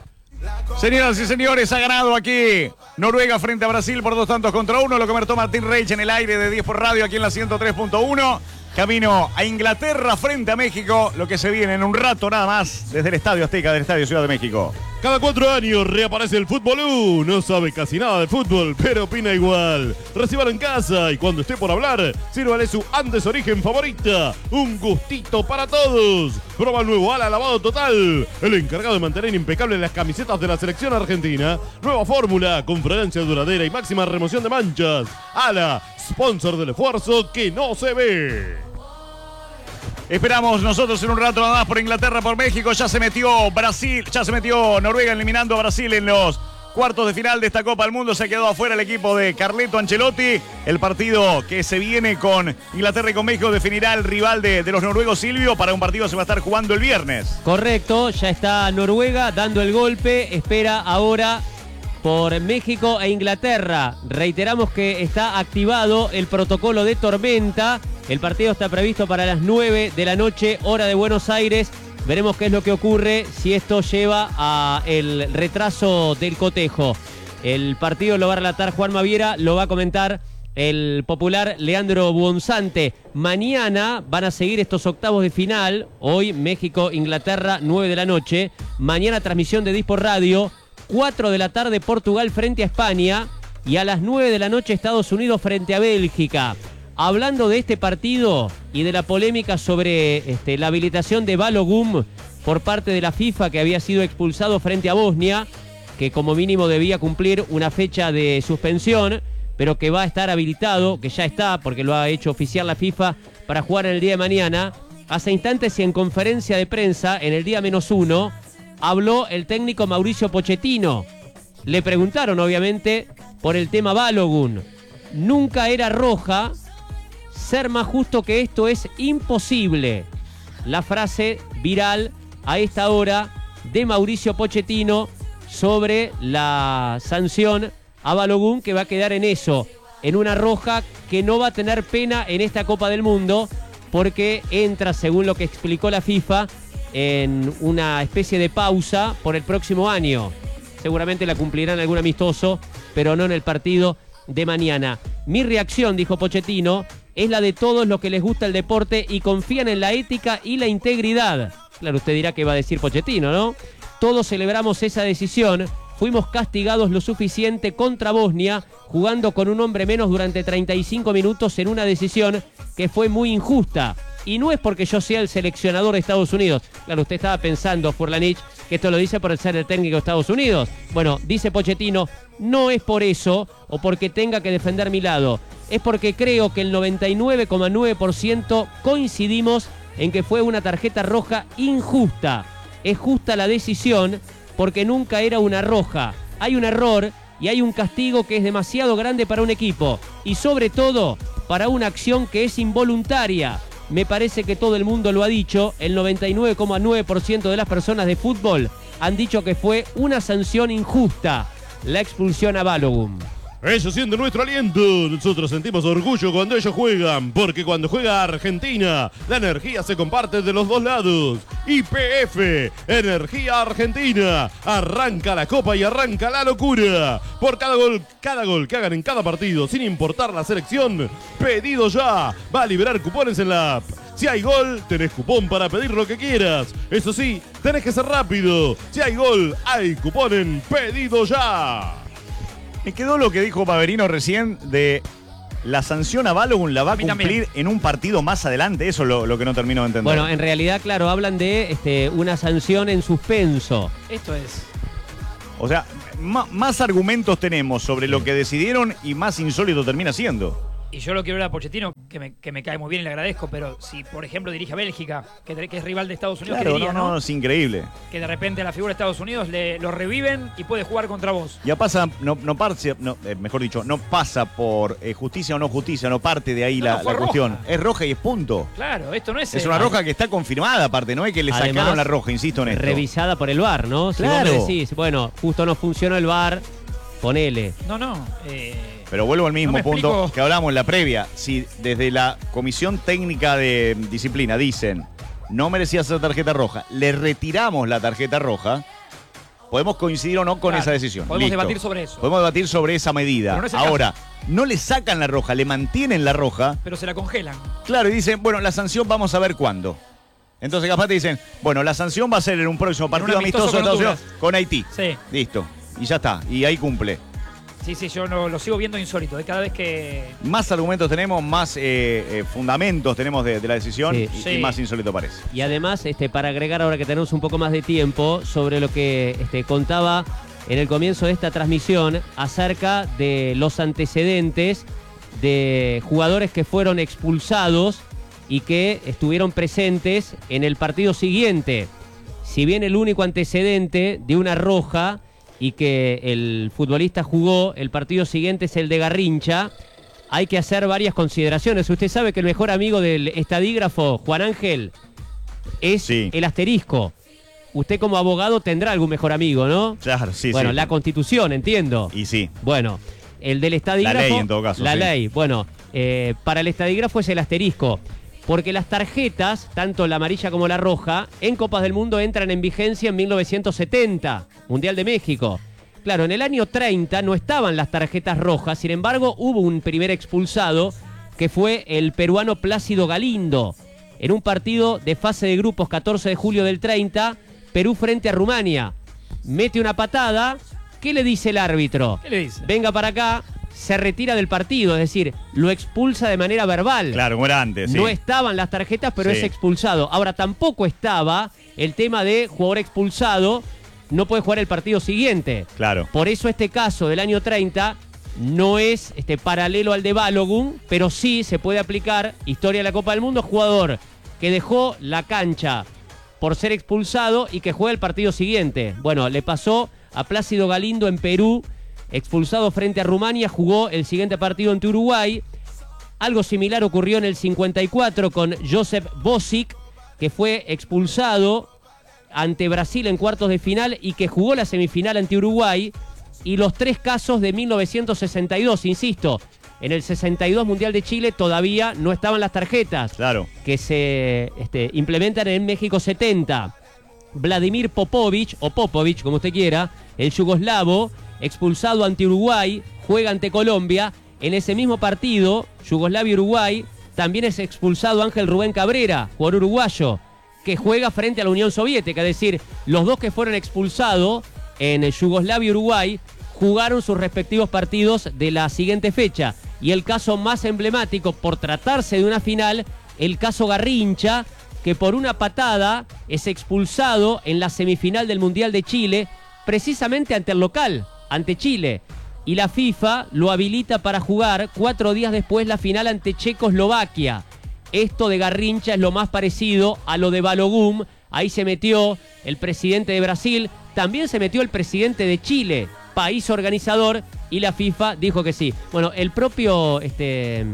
Señoras y señores, ha ganado aquí Noruega frente a Brasil por dos tantos contra uno. Lo comentó Martín Reich en el aire de diez por radio aquí en la ciento tres punto uno. Camino a Inglaterra frente a México, lo que se viene en un rato nada más desde el Estadio Azteca del Estadio Ciudad de México. Cada cuatro años reaparece el Fútbol U. No sabe casi nada de fútbol, pero opina igual. Recíbalo en casa y cuando esté por hablar, sírvale su Andes Origen favorita. Un gustito para todos. Prueba el nuevo Ala Lavado Total, el encargado de mantener impecables las camisetas de la selección argentina. Nueva fórmula con fragancia duradera y máxima remoción de manchas. Ala, sponsor del esfuerzo que no se ve. Esperamos nosotros en un rato nada más por Inglaterra, por México. Ya se metió Brasil, ya se metió Noruega eliminando a Brasil en los cuartos de final de esta Copa del Mundo. Se ha quedado afuera el equipo de Carleto Ancelotti. El partido que se viene con Inglaterra y con México definirá el rival de, de los noruegos, Silvio, para un partido que se va a estar jugando el viernes. Correcto, ya está Noruega dando el golpe. Espera ahora por México e Inglaterra. Reiteramos que está activado el protocolo de tormenta. El partido está previsto para las nueve de la noche, hora de Buenos Aires. Veremos qué es lo que ocurre si esto lleva a el retraso del cotejo. El partido lo va a relatar Juan Baviera, lo va a comentar el popular Leandro Buonzante. Mañana van a seguir estos octavos de final. Hoy México, Inglaterra, nueve de la noche. Mañana transmisión de Dispor Radio. cuatro de la tarde Portugal frente a España. Y a las nueve de la noche Estados Unidos frente a Bélgica. Hablando de este partido y de la polémica sobre este, la habilitación de Balogun por parte de la FIFA, que había sido expulsado frente a Bosnia, que como mínimo debía cumplir una fecha de suspensión, pero que va a estar habilitado, que ya está, porque lo ha hecho oficial la FIFA, para jugar en el día de mañana. Hace instantes y en conferencia de prensa, en el día menos uno, habló el técnico Mauricio Pochettino. Le preguntaron, obviamente, por el tema Balogun. Nunca era roja. Ser más justo que esto es imposible. La frase viral a esta hora de Mauricio Pochettino sobre la sanción a Balogun, que va a quedar en eso, en una roja que no va a tener pena en esta Copa del Mundo, porque entra, según lo que explicó la FIFA, en una especie de pausa por el próximo año. Seguramente la cumplirán algún amistoso, pero no en el partido de mañana. Mi reacción, dijo Pochettino, es la de todos los que les gusta el deporte y confían en la ética y la integridad. Claro, usted dirá que va a decir Pochettino, ¿no? Todos celebramos esa decisión. Fuimos castigados lo suficiente contra Bosnia, jugando con un hombre menos durante treinta y cinco minutos en una decisión que fue muy injusta. Y no es porque yo sea el seleccionador de Estados Unidos. Claro, usted estaba pensando, Furlanich, que esto lo dice por ser el técnico de Estados Unidos. Bueno, dice Pochettino, no es por eso o porque tenga que defender mi lado. Es porque creo que el noventa y nueve coma nueve por ciento coincidimos en que fue una tarjeta roja injusta. Es justa la decisión porque nunca era una roja. Hay un error y hay un castigo que es demasiado grande para un equipo. Y sobre todo, para una acción que es involuntaria. Me parece que todo el mundo lo ha dicho. El noventa y nueve coma nueve por ciento de las personas de fútbol han dicho que fue una sanción injusta. La expulsión a Balogun. Ellos sienten nuestro aliento, nosotros sentimos orgullo cuando ellos juegan, porque cuando juega Argentina, la energía se comparte de los dos lados. Y P F, Energía Argentina, arranca la copa y arranca la locura. Por cada gol, cada gol que hagan en cada partido, sin importar la selección, pedido ya, va a liberar cupones en la app. Si hay gol, tenés cupón para pedir lo que quieras. Eso sí, tenés que ser rápido. Si hay gol, hay cupón en pedido ya. Me quedó lo que dijo Paverino recién de la sanción a Balogun la va a, A mí cumplir también. en un partido más adelante. Eso es lo, lo que no termino de entender. Bueno, en realidad, claro, hablan de este, una sanción en suspenso. Esto es. O sea, ma- más argumentos tenemos sobre lo que decidieron y más insólito termina siendo. Y yo lo quiero ver a Pochettino, que me, que me cae muy bien y le agradezco, pero si, por ejemplo, dirige a Bélgica, que, que es rival de Estados Unidos, Claro, que diría, no, no, ¿no? es increíble. Que de repente a la figura de Estados Unidos le, lo reviven y puede jugar contra vos. Ya pasa, no, no parte, no, eh, mejor dicho, no pasa por eh, justicia o no justicia, no parte de ahí No, la, no, fue la cuestión. roja. Es roja y es punto. Claro, esto no es... Es eh, una roja que está confirmada, aparte, no es que le Además, sacaron la roja, insisto en esto. Revisada por el V A R, ¿no? Si Claro. vos me decís, bueno, justo no funcionó el V A R, ponele. No, no. Eh, Pero vuelvo al mismo No me punto explico. que hablamos en la previa. Si desde la Comisión Técnica de Disciplina dicen no merecía hacer tarjeta roja, le retiramos la tarjeta roja, podemos coincidir o no con Claro, esa decisión. podemos Listo. debatir sobre eso. Podemos debatir sobre esa medida. Pero no es el Ahora, no le sacan la roja, le mantienen la roja. pero se la congelan. Claro, y dicen, bueno, la sanción vamos a ver cuándo. Entonces capaz te dicen, bueno, la sanción va a ser en un próximo partido amistoso amistoso de con Estados Unidos con Haití. Sí. Listo. Y ya está. Y ahí cumple. Sí, sí, yo no, lo sigo viendo insólito. De cada vez que... Más argumentos tenemos, más eh, eh, fundamentos tenemos de, de la decisión Sí. y, Sí. y más insólito parece. Y además, este, para agregar ahora que tenemos un poco más de tiempo, sobre lo que este, contaba en el comienzo de esta transmisión acerca de los antecedentes de jugadores que fueron expulsados y que estuvieron presentes en el partido siguiente. Si bien el único antecedente de una roja y que el futbolista jugó el partido siguiente es el de Garrincha, hay que hacer varias consideraciones. Usted sabe que el mejor amigo del estadígrafo, Juan Ángel, es Sí. el asterisco. Usted como abogado tendrá algún mejor amigo, ¿no? Claro, sí, bueno, sí. la Constitución, entiendo. Y sí. Bueno, el del estadígrafo... La ley, en todo caso, La sí. ley, bueno, eh, para el estadígrafo es el asterisco. Porque las tarjetas, tanto la amarilla como la roja, en Copas del Mundo entran en vigencia en mil novecientos setenta, Mundial de México. Claro, en el año treinta no estaban las tarjetas rojas, sin embargo hubo un primer expulsado que fue el peruano Plácido Galindo. En un partido de fase de grupos catorce de julio del treinta, Perú frente a Rumania. Mete una patada, ¿qué le dice el árbitro? ¿Qué le dice? Venga para acá, se retira del partido, es decir, lo expulsa de manera verbal. Claro, como era antes, sí. No estaban las tarjetas, pero Sí. es expulsado. Ahora, tampoco estaba el tema de jugador expulsado, no puede jugar el partido siguiente. Claro. Por eso este caso del año treinta no es este, paralelo al de Balogun, pero sí se puede aplicar, historia de la Copa del Mundo, jugador que dejó la cancha por ser expulsado y que juega el partido siguiente. Bueno, le pasó a Plácido Galindo en Perú, expulsado frente a Rumania, jugó el siguiente partido ante Uruguay. Algo similar ocurrió en el cincuenta y cuatro con Josep Bosic, que fue expulsado ante Brasil en cuartos de final y que jugó la semifinal ante Uruguay. Y los tres casos de mil novecientos sesenta y dos, insisto, en el sesenta y dos Mundial de Chile todavía no estaban las tarjetas. Claro. Que se este, implementan en México setenta. Vladimir Popovic, o Popovic, como usted quiera, el yugoslavo, expulsado ante Uruguay, juega ante Colombia. En ese mismo partido, Yugoslavia-Uruguay, también es expulsado Ángel Rubén Cabrera, jugador uruguayo, que juega frente a la Unión Soviética. Es decir, los dos que fueron expulsados en Yugoslavia-Uruguay jugaron sus respectivos partidos de la siguiente fecha. Y el caso más emblemático, por tratarse de una final, el caso Garrincha, que por una patada es expulsado en la semifinal del Mundial de Chile, precisamente ante el local, ante Chile. Y la FIFA lo habilita para jugar cuatro días después la final ante Checoslovaquia. Esto de Garrincha es lo más parecido a lo de Balogun. Ahí se metió el presidente de Brasil, también se metió el presidente de Chile, país organizador, y la FIFA dijo que sí. Bueno, el propio este,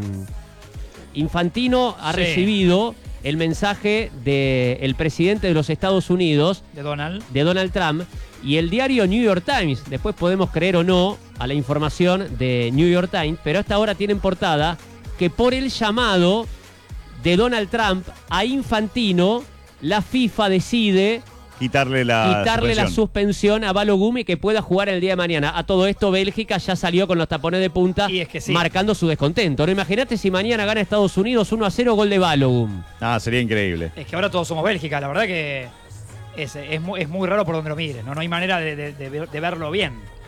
Infantino ha Sí. recibido el mensaje del presidente de los Estados Unidos, De Donald. de Donald Trump, y el diario New York Times, después podemos creer o no a la información de New York Times, pero hasta ahora tienen portada que por el llamado de Donald Trump a Infantino, la FIFA decide Quitarle la quitarle la suspensión. suspensión a Balogun y que pueda jugar el día de mañana. A todo esto, Bélgica ya salió con los tapones de punta, Y es que sí. marcando su descontento. ¿No? Imagínate si mañana gana Estados Unidos uno a cero, gol de Balogun. Ah, sería increíble. Es que ahora todos somos Bélgica, la verdad que es, es, muy, es muy raro por donde lo mires, ¿no? No hay manera de, de- de ver- de verlo bien.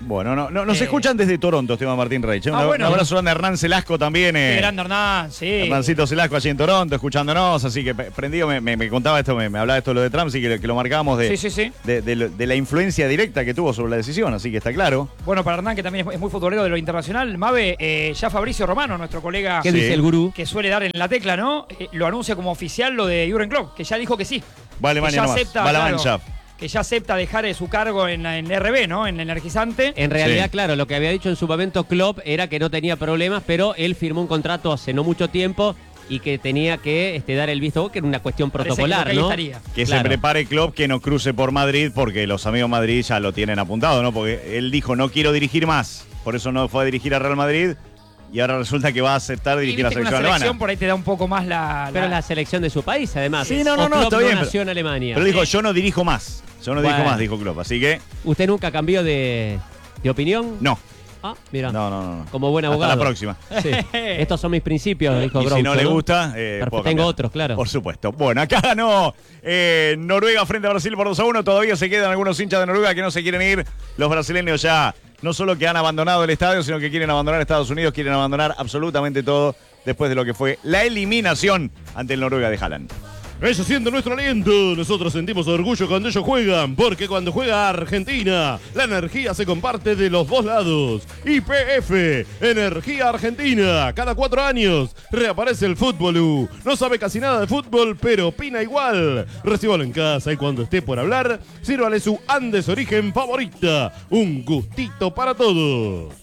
Bueno, no, no, nos Eh. escuchan desde Toronto, Esteban Martín Reich. Un, Ah, bueno. un abrazo grande a Hernán Celasco también. Qué Eh, grande Hernán, sí. Hernancito Celasco allí en Toronto, escuchándonos. Así que pe- prendido, me, me- me contaba esto, me, me hablaba esto de lo de Trump, así que, que lo marcábamos de, Sí, sí, sí. De, de lo- de la influencia directa que tuvo sobre la decisión. Así que está claro. Bueno, para Hernán, que también es es muy futbolero de lo internacional, Mabe, eh, ya Fabricio Romano, nuestro colega. ¿Qué dice el gurú? Que suele dar en la tecla, ¿no? Eh, lo anuncia como oficial lo de Jürgen Klopp, que ya dijo que sí. Va a Alemania que ya nomás. acepta, Va a la claro, mancha. que ya acepta dejar eh, su cargo en, en R B, ¿no? En el energizante. En realidad, Sí. claro, lo que había dicho en su momento Klopp era que no tenía problemas, pero él firmó un contrato hace no mucho tiempo y que tenía que este, dar el visto bueno, que era una cuestión protocolar, que ahí ¿no? estaría. Que Claro. se prepare Klopp, que no cruce por Madrid, porque los amigos de Madrid ya lo tienen apuntado, ¿no? Porque él dijo, no quiero dirigir más. Por eso no fue a dirigir a Real Madrid. Y ahora resulta que va a aceptar Y dirigir a la viste que una selección selección alemana. por ahí te da un poco más la. Pero la- es la selección de su país, además. Sí, no, no, O no, Klopp está bien, nació en Alemania. Pero dijo, yo no dirijo más. Yo no dirijo Bueno. más, dijo Klopp. Así que, ¿Usted nunca cambió de, de opinión? no. Ah, mira. No, no, no. no. Como buen Hasta abogado. la próxima. Sí. Estos son mis principios, dijo Y si Groucho, no le gusta, eh, Pero puedo tengo cambiar. otros, claro. Por supuesto. Bueno, acá ganó eh, Noruega frente a Brasil por dos a uno. Todavía se quedan algunos hinchas de Noruega que no se quieren ir. Los brasileños ya no solo que han abandonado el estadio, sino que quieren abandonar Estados Unidos, quieren abandonar absolutamente todo después de lo que fue la eliminación ante el Noruega de Haaland. Ellos sienten nuestro aliento, nosotros sentimos orgullo cuando ellos juegan, porque cuando juega Argentina, la energía se comparte de los dos lados. Y P F, Energía Argentina, cada cuatro años reaparece el fútbol. No sabe casi nada de fútbol, pero opina igual. Recíbalo en casa y cuando esté por hablar, sírvale su Andes Origen favorita. Un gustito para todos.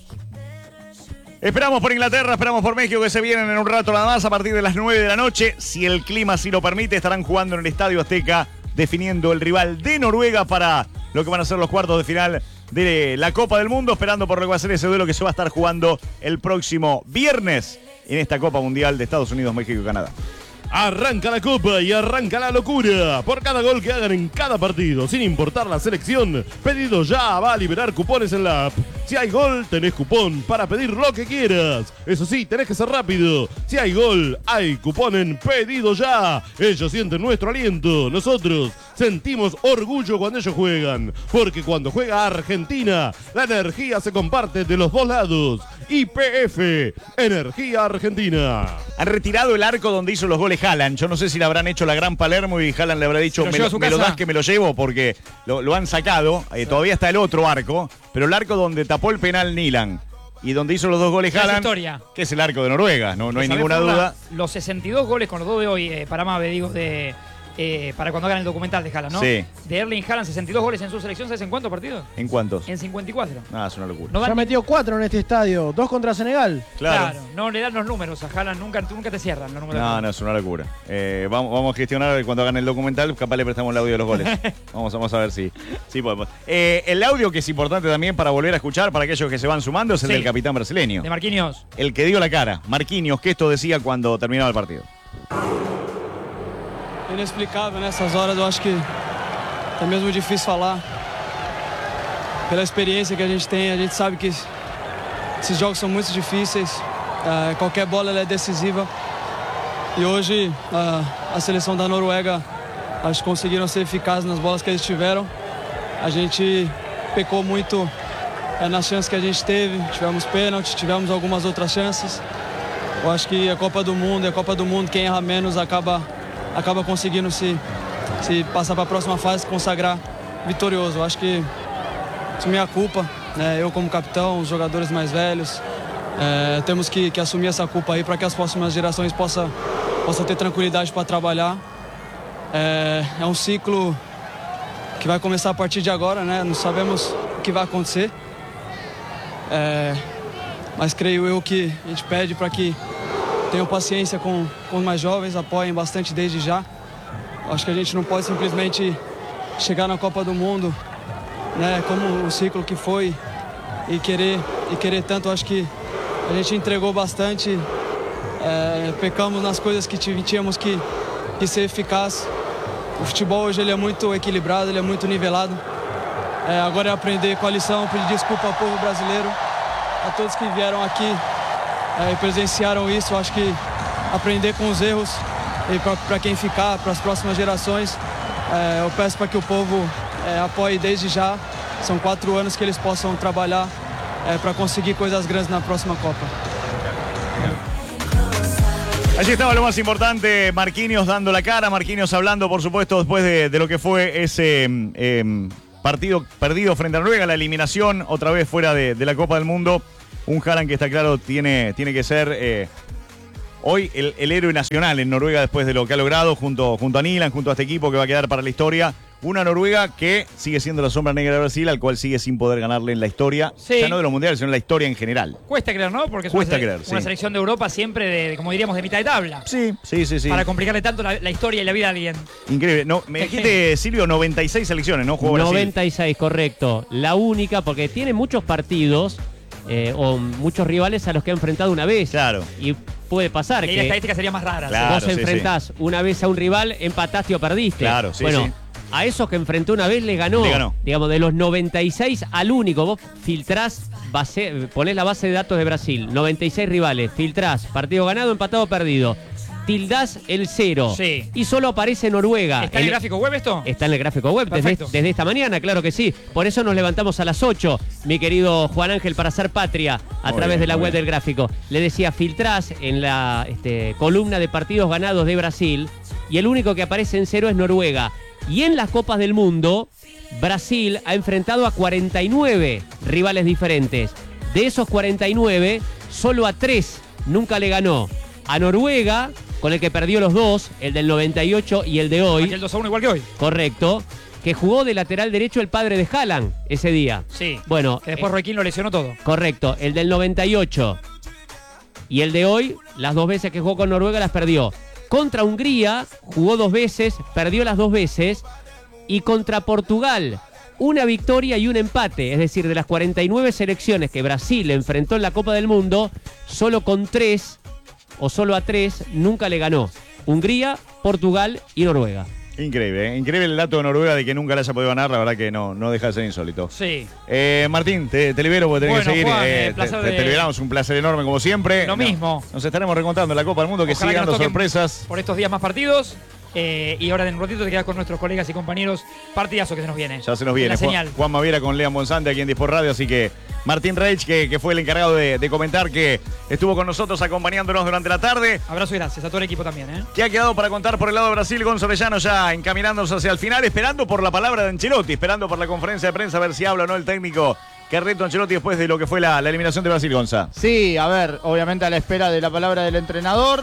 Esperamos por Inglaterra, esperamos por México, que se vienen en un rato nada más a partir de las nueve de la noche. Si el clima así lo permite, estarán jugando en el Estadio Azteca, definiendo el rival de Noruega para lo que van a ser los cuartos de final de la Copa del Mundo, esperando por lo que va a ser ese duelo que se va a estar jugando el próximo viernes en esta Copa Mundial de Estados Unidos, México y Canadá. Arranca la copa y arranca la locura. Por cada gol que hagan en cada partido, sin importar la selección, Pedido Ya va a liberar cupones en la app. Si hay gol, tenés cupón para pedir lo que quieras. Eso sí, tenés que ser rápido. Si hay gol, hay cupón en Pedido Ya. Ellos sienten nuestro aliento. Nosotros sentimos orgullo cuando ellos juegan. Porque cuando juega Argentina, la energía se comparte de los dos lados. Y P F, Energía Argentina. Han retirado el arco donde hizo los goles Haaland. Yo no sé si le habrán hecho la gran Palermo y Haaland le habrá dicho, ¿Se lo me, lleva lo, a su me lo casa? das que me lo llevo, porque lo, lo han sacado. Eh, todavía está el otro arco, pero el arco donde tapó el penal Nilan y donde hizo los dos goles Ya es Haaland, historia. que es el arco de Noruega, no, no hay ¿Sabés, ninguna Fernanda? duda. Los sesenta y dos goles con los dos de hoy, eh, para Mabe, digo, de, eh, para cuando hagan el documental de Haaland, ¿no? Sí. De Erling Haaland, sesenta y dos goles en su selección, ¿sabes en cuántos partidos? ¿En cuántos? En cincuenta y cuatro. Ah, es una locura. No Ya dan- metió cuatro en este estadio, dos contra Senegal. Claro. Claro, no le dan los números a Haaland, nunca, nunca te cierran los números. No, no, es una locura. Eh, vamos, vamos a gestionar cuando hagan el documental, capaz le prestamos el audio de los goles. Vamos, vamos a ver si, si podemos. Eh, el audio que es importante también para volver a escuchar, para aquellos que se van sumando, es el Sí. del capitán brasileño. De Marquinhos. El que dio la cara, Marquinhos, que esto decía cuando terminaba el partido. Inexplicável nessas horas, eu acho que é mesmo difícil falar. Pela experiência que a gente tem, a gente sabe que esses jogos são muito difíceis. É, qualquer bola ela é decisiva. E hoje a, a seleção da Noruega, acho que conseguiram ser eficazes nas bolas que eles tiveram. A gente pecou muito é, nas chances que a gente teve. Tivemos pênalti, tivemos algumas outras chances. Eu acho que a Copa do Mundo, é a Copa do Mundo, quem erra menos acaba acaba conseguindo se, se passar para a próxima fase, se consagrar vitorioso. Eu acho que isso é minha culpa, né? Eu como capitão, os jogadores mais velhos, é, temos que, que assumir essa culpa aí para que as próximas gerações possam possa ter tranquilidade para trabalhar. É, é um ciclo que vai começar a partir de agora, né? Não sabemos o que vai acontecer, é, mas creio eu que a gente pede para que tenham paciência com, com os mais jovens, apoiem bastante desde já. Acho que a gente não pode simplesmente chegar na Copa do Mundo, né, como o ciclo que foi e querer, e querer tanto. Acho que a gente entregou bastante, é, pecamos nas coisas que tínhamos que, que ser eficaz. O futebol hoje ele é muito equilibrado, ele é muito nivelado. É, agora é aprender com a lição, pedir desculpa ao povo brasileiro, a todos que vieram aqui É, e presenciaram isso. Acho que aprender com os erros e para quem ficar, para as próximas gerações, é, eu peço para que o povo é, apoie desde já, são quatro anos que eles possam trabalhar é, para conseguir coisas grandes na próxima Copa. Allí estaba lo más importante, Marquinhos dando la cara, Marquinhos hablando, por supuesto, después de, de lo que fue ese eh, partido perdido frente a Noruega, la eliminación otra vez fuera de, de la Copa del Mundo. Un Haaland que está claro tiene, tiene que ser eh, hoy el, el héroe nacional en Noruega después de lo que ha logrado junto, junto a Nilan, junto a este equipo que va a quedar para la historia. Una Noruega que sigue siendo la sombra negra de Brasil, al cual sigue sin poder ganarle en la historia, Sí. ya no de los mundiales, sino en la historia en general. Cuesta creer, ¿no? Porque es Cuesta una, creer, una sí. selección de Europa siempre, de, de, como diríamos, de mitad de tabla. Sí, sí, sí, sí. Para complicarle tanto la, la historia y la vida a alguien. Increíble. No, me dijiste, Silvio, noventa y seis selecciones, ¿no? Jugó Brasil. noventa y seis, correcto. La única, porque tiene muchos partidos eh, o muchos rivales a los que ha enfrentado una vez. Claro. Y puede pasar Y ahí que la estadística sería más rara. Claro, vos sí, enfrentás sí. una vez a un rival, empataste o perdiste. Claro, sí, bueno, sí. a esos que enfrentó una vez le ganó. Le ganó. Digamos, de los noventa y seis al único. Vos filtrás, base, ponés la base de datos de Brasil. noventa y seis rivales. Filtrás, partido ganado, empatado o perdido. Tildás el cero. Sí. Y solo aparece Noruega. ¿Está en el gráfico web esto? Está en el gráfico web desde, Perfecto. desde esta mañana, claro que sí. Por eso nos levantamos a las ocho, mi querido Juan Ángel, para hacer patria a Muy través bien, de la muy web bien. del gráfico. Le decía, filtrás en la este, columna de partidos ganados de Brasil y el único que aparece en cero es Noruega. Y en las Copas del Mundo, Brasil ha enfrentado a cuarenta y nueve rivales diferentes. De esos cuarenta y nueve, solo a tres nunca le ganó. A Noruega, con el que perdió los dos, el del noventa y ocho y el de hoy. Aquel dos a uno igual que hoy. Correcto. Que jugó de lateral derecho el padre de Haaland ese día. Sí. Bueno, Que después eh, Roy Keane lo lesionó todo. correcto. El del noventa y ocho y el de hoy, las dos veces que jugó con Noruega las perdió. Contra Hungría jugó dos veces, perdió las dos veces. Y contra Portugal, una victoria y un empate. Es decir, de las cuarenta y nueve selecciones que Brasil enfrentó en la Copa del Mundo, solo con tres, o solo a tres, nunca le ganó. Hungría, Portugal y Noruega. Increíble, ¿eh? Increíble el dato de Noruega de que nunca le haya podido ganar, la verdad que no, no deja de ser insólito. Sí. Eh, Martín, te, te libero porque tenés Bueno, que seguir. Juan, eh, eh, placer te, te- de- te liberamos, un placer enorme como siempre. Lo No, mismo. Nos estaremos recontando en la Copa del Mundo, que Ojalá sigan que nos dando toquen sorpresas. por estos días más partidos. Eh, y ahora en un ratito te quedas con nuestros colegas y compañeros. Partidazo que se nos viene. Ya se nos viene. La Juan, señal. Juan Maviera con Lean Bonsante aquí en Disport Radio, así que Martín Reich, que, que fue el encargado de, de comentar, que estuvo con nosotros acompañándonos durante la tarde. Abrazo y gracias a todo el equipo también. ¿eh? ¿Qué ha quedado para contar por el lado de Brasil? Gonzalo Llano ya encaminándose hacia el final, esperando por la palabra de Ancelotti, esperando por la conferencia de prensa a ver si habla o no el técnico Carleto Ancelotti después de lo que fue la, la eliminación de Brasil, Gonza. Sí, a ver, obviamente a la espera de la palabra del entrenador,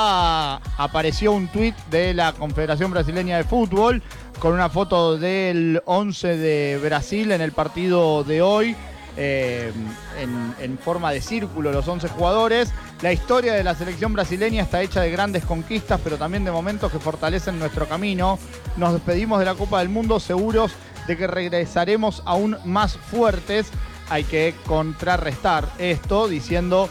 ya apareció un tuit de la Confederación Brasileña de Fútbol con una foto del once de Brasil en el partido de hoy, eh, en, en forma de círculo los once jugadores. La historia de la selección brasileña está hecha de grandes conquistas, pero también de momentos que fortalecen nuestro camino. Nos despedimos de la Copa del Mundo seguros de que regresaremos aún más fuertes. Hay que contrarrestar esto diciendo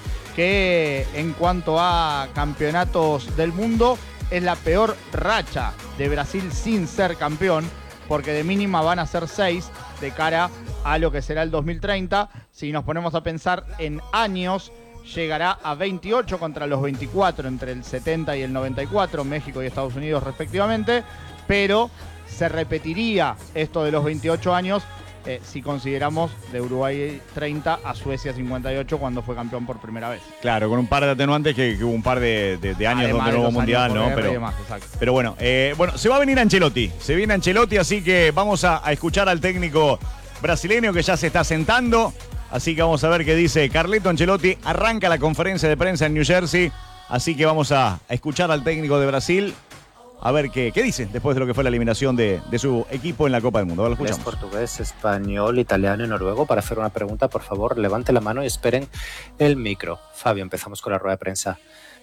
que en cuanto a campeonatos del mundo es la peor racha de Brasil sin ser campeón, porque de mínima van a ser seis de cara a lo que será el dos mil treinta. Si nos ponemos a pensar en años, llegará a veintiocho contra los veinticuatro entre el setenta y el noventa y cuatro, México y Estados Unidos respectivamente, pero se repetiría esto de los veintiocho años eh, si consideramos de Uruguay treinta a Suecia cincuenta y ocho cuando fue campeón por primera vez. Claro, con un par de atenuantes que, que hubo un par de, de- de años Además donde de no hubo los mundial, años por ¿no? guerra y Pero, demás, exacto. pero bueno, eh, bueno, se va a venir Ancelotti, se viene Ancelotti, así que vamos a, a escuchar al técnico brasileño que ya se está sentando, así que vamos a ver qué dice Carleto Ancelotti. Arranca la conferencia de prensa en New Jersey, así que vamos a, a escuchar al técnico de Brasil, a ver qué, qué dice después de lo que fue la eliminación de, de su equipo en la Copa del Mundo. Ahora lo Es escuchamos. portugués, español, italiano y noruego. Para hacer una pregunta, por favor, levante la mano y esperen el micro. Fabio, empezamos con la rueda de prensa.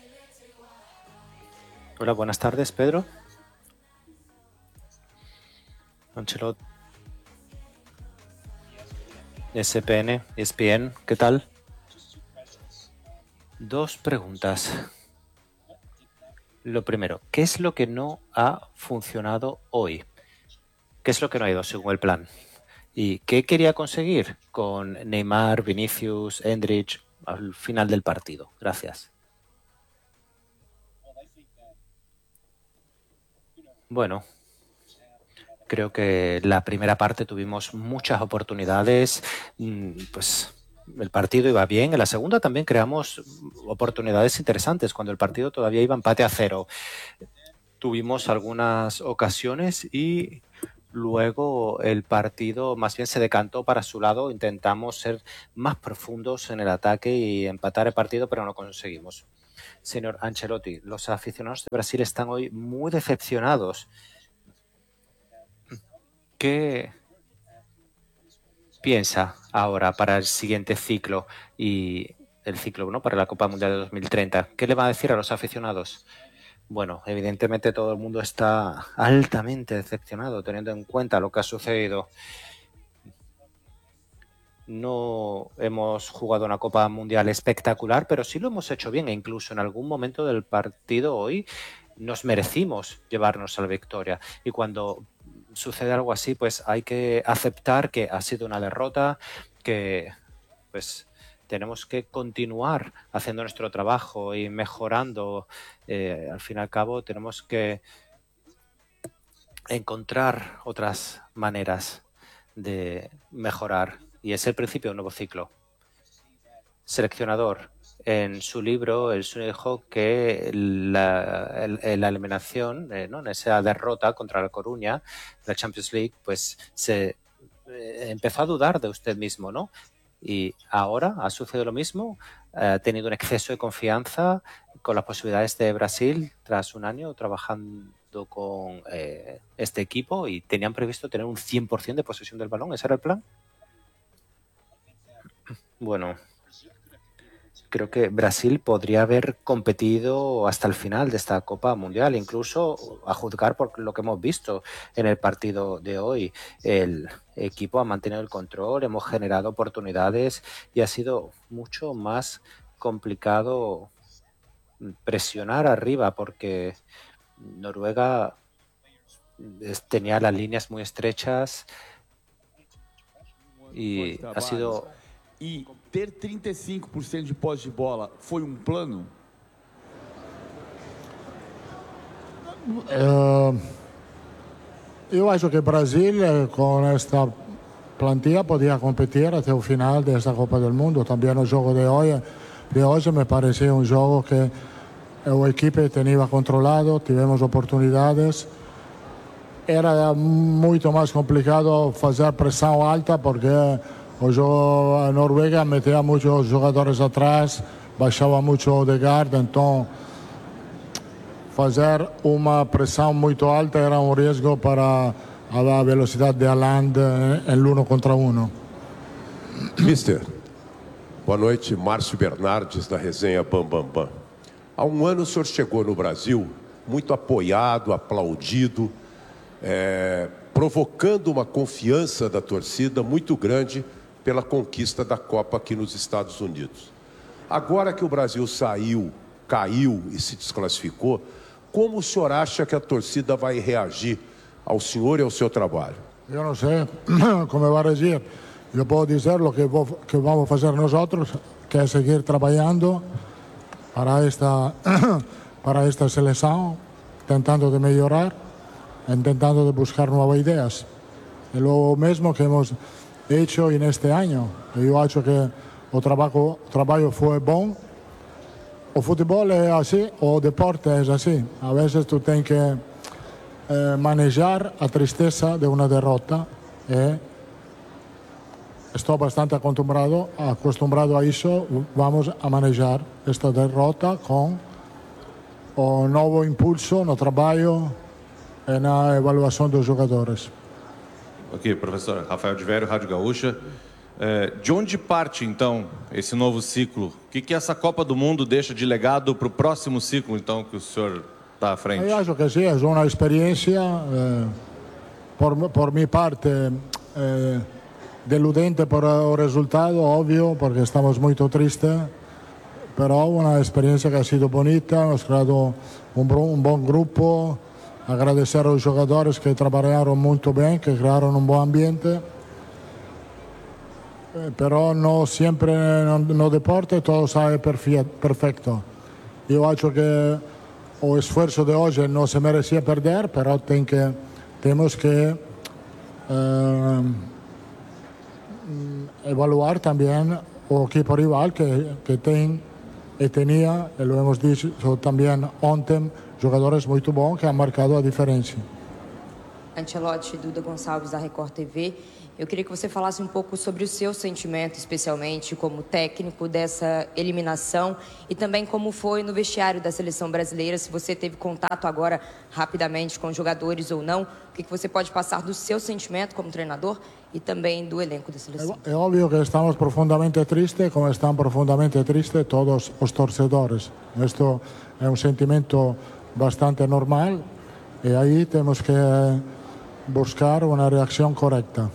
Hola, buenas tardes, Pedro. Ancelotti. S P N, E S P N, ¿qué tal? Dos preguntas. Lo primero, ¿qué es lo que no ha funcionado hoy? ¿Qué es lo que no ha ido según el plan? ¿Y qué quería conseguir con Neymar, Vinicius, Endrick al final del partido? Gracias. Bueno, Creo que la primera parte tuvimos muchas oportunidades, pues el partido iba bien. En la segunda también creamos oportunidades interesantes cuando el partido todavía iba empate a cero. Tuvimos algunas ocasiones y luego el partido más bien se decantó para su lado. Intentamos ser más profundos en el ataque y empatar el partido, pero no conseguimos. Señor Ancelotti, los aficionados de Brasil están hoy muy decepcionados. ¿Qué piensa ahora para el siguiente ciclo y el ciclo, ¿no?, para la Copa Mundial de dos mil treinta? ¿Qué le va a decir a los aficionados? Bueno, evidentemente todo el mundo está altamente decepcionado teniendo en cuenta lo que ha sucedido. No hemos jugado una Copa Mundial espectacular, pero sí lo hemos hecho bien e incluso en algún momento del partido hoy nos merecimos llevarnos a la victoria. Y cuando sucede algo así, pues hay que aceptar que ha sido una derrota, que pues tenemos que continuar haciendo nuestro trabajo y mejorando. Eh, al fin y al cabo tenemos que encontrar otras maneras de mejorar y es el principio de un nuevo ciclo. Seleccionador, en su libro, él dijo que la, el, la eliminación, eh, ¿no?, en esa derrota contra la Coruña, la Champions League, pues se eh, empezó a dudar de usted mismo, ¿no? Y ahora ha sucedido lo mismo, eh, ha tenido un exceso de confianza con las posibilidades de Brasil tras un año trabajando con eh, este equipo y tenían previsto tener un cien por ciento de posesión del balón. ¿Ese era el plan? Bueno, creo que Brasil podría haber competido hasta el final de esta Copa Mundial, incluso a juzgar por lo que hemos visto en el partido de hoy. El equipo ha mantenido el control, hemos generado oportunidades y ha sido mucho más complicado presionar arriba porque Noruega tenía las líneas muy estrechas y ha sido... E ter trinta e cinco por ciento de posse de bola foi um plano? Uh, eu acho que o Brasil, com esta plantilla, podia competir até o final desta Copa do Mundo. Também o jogo de hoje, de hoje me parecia um jogo que a equipe tinha controlado, tivemos oportunidades. Era muito mais complicado fazer pressão alta porque o jogo, a Noruega metia muitos jogadores atrás, baixava muito o Odegaard, então fazer uma pressão muito alta era um risco para a velocidade de Haaland em um contra um. Mister, boa noite, Márcio Bernardes da resenha Bam Bam Bam. Há um ano o senhor chegou no Brasil muito apoiado, aplaudido, é, provocando uma confiança da torcida muito grande pela conquista da Copa aqui nos Estados Unidos. Agora que o Brasil saiu, caiu e se desclassificou, como o senhor acha que a torcida vai reagir ao senhor e ao seu trabalho? Eu não sei como vai reagir. Eu posso dizer o que, vou, que vamos fazer nós outros, que é seguir trabalhando para esta, para esta seleção, tentando de melhorar, tentando de buscar novas ideias. É o mesmo que hemos hecho en este año. Yo acho que o trabajo, o trabajo fue bom. O fútbol es así, o deporte es así. A veces tú tienes que eh, manejar a tristeza de una derrota. Eh. Estoy bastante acostumbrado, acostumbrado a eso. Vamos a manejar esta derrota con un nuevo impulso no trabalho e na evaluação dos jogadores. Aqui, professor Rafael de Vério, Rádio Gaúcha. É, de onde parte, então, esse novo ciclo? O que, que essa Copa do Mundo deixa de legado para o próximo ciclo, então, que o senhor está à frente? Eu acho que sim, é uma experiência, eh, por, por minha parte, eh, deludente por o resultado, óbvio, porque estamos muito tristes, mas uma experiência que ha sido bonita, hemos creado um, um bom grupo. Agradecer aos jogadores que trabalharam muito bem, que criaram um bom ambiente. Pero não sempre no, no deporte todo sai perfeito. Eu acho que o esforço de hoje não se merecia perder, pero tem que, temos que eh, evaluar también el equipo rival que, que tem, e tenía, e lo hemos dicho también ontem, jogadores muito bons que han marcado a diferença. Ancelotti, Duda Gonçalves da Record T V. Eu queria que você falasse um pouco sobre o seu sentimento, especialmente como técnico dessa eliminação e também como foi no vestiário da seleção brasileira, se você teve contato agora rapidamente com jogadores ou não, o que você pode passar do seu sentimento como treinador e também do elenco da seleção. É óbvio que estamos profundamente tristes, como estão profundamente tristes todos os torcedores. Isto é um sentimento bastante normal e aí temos que buscar uma reação correta.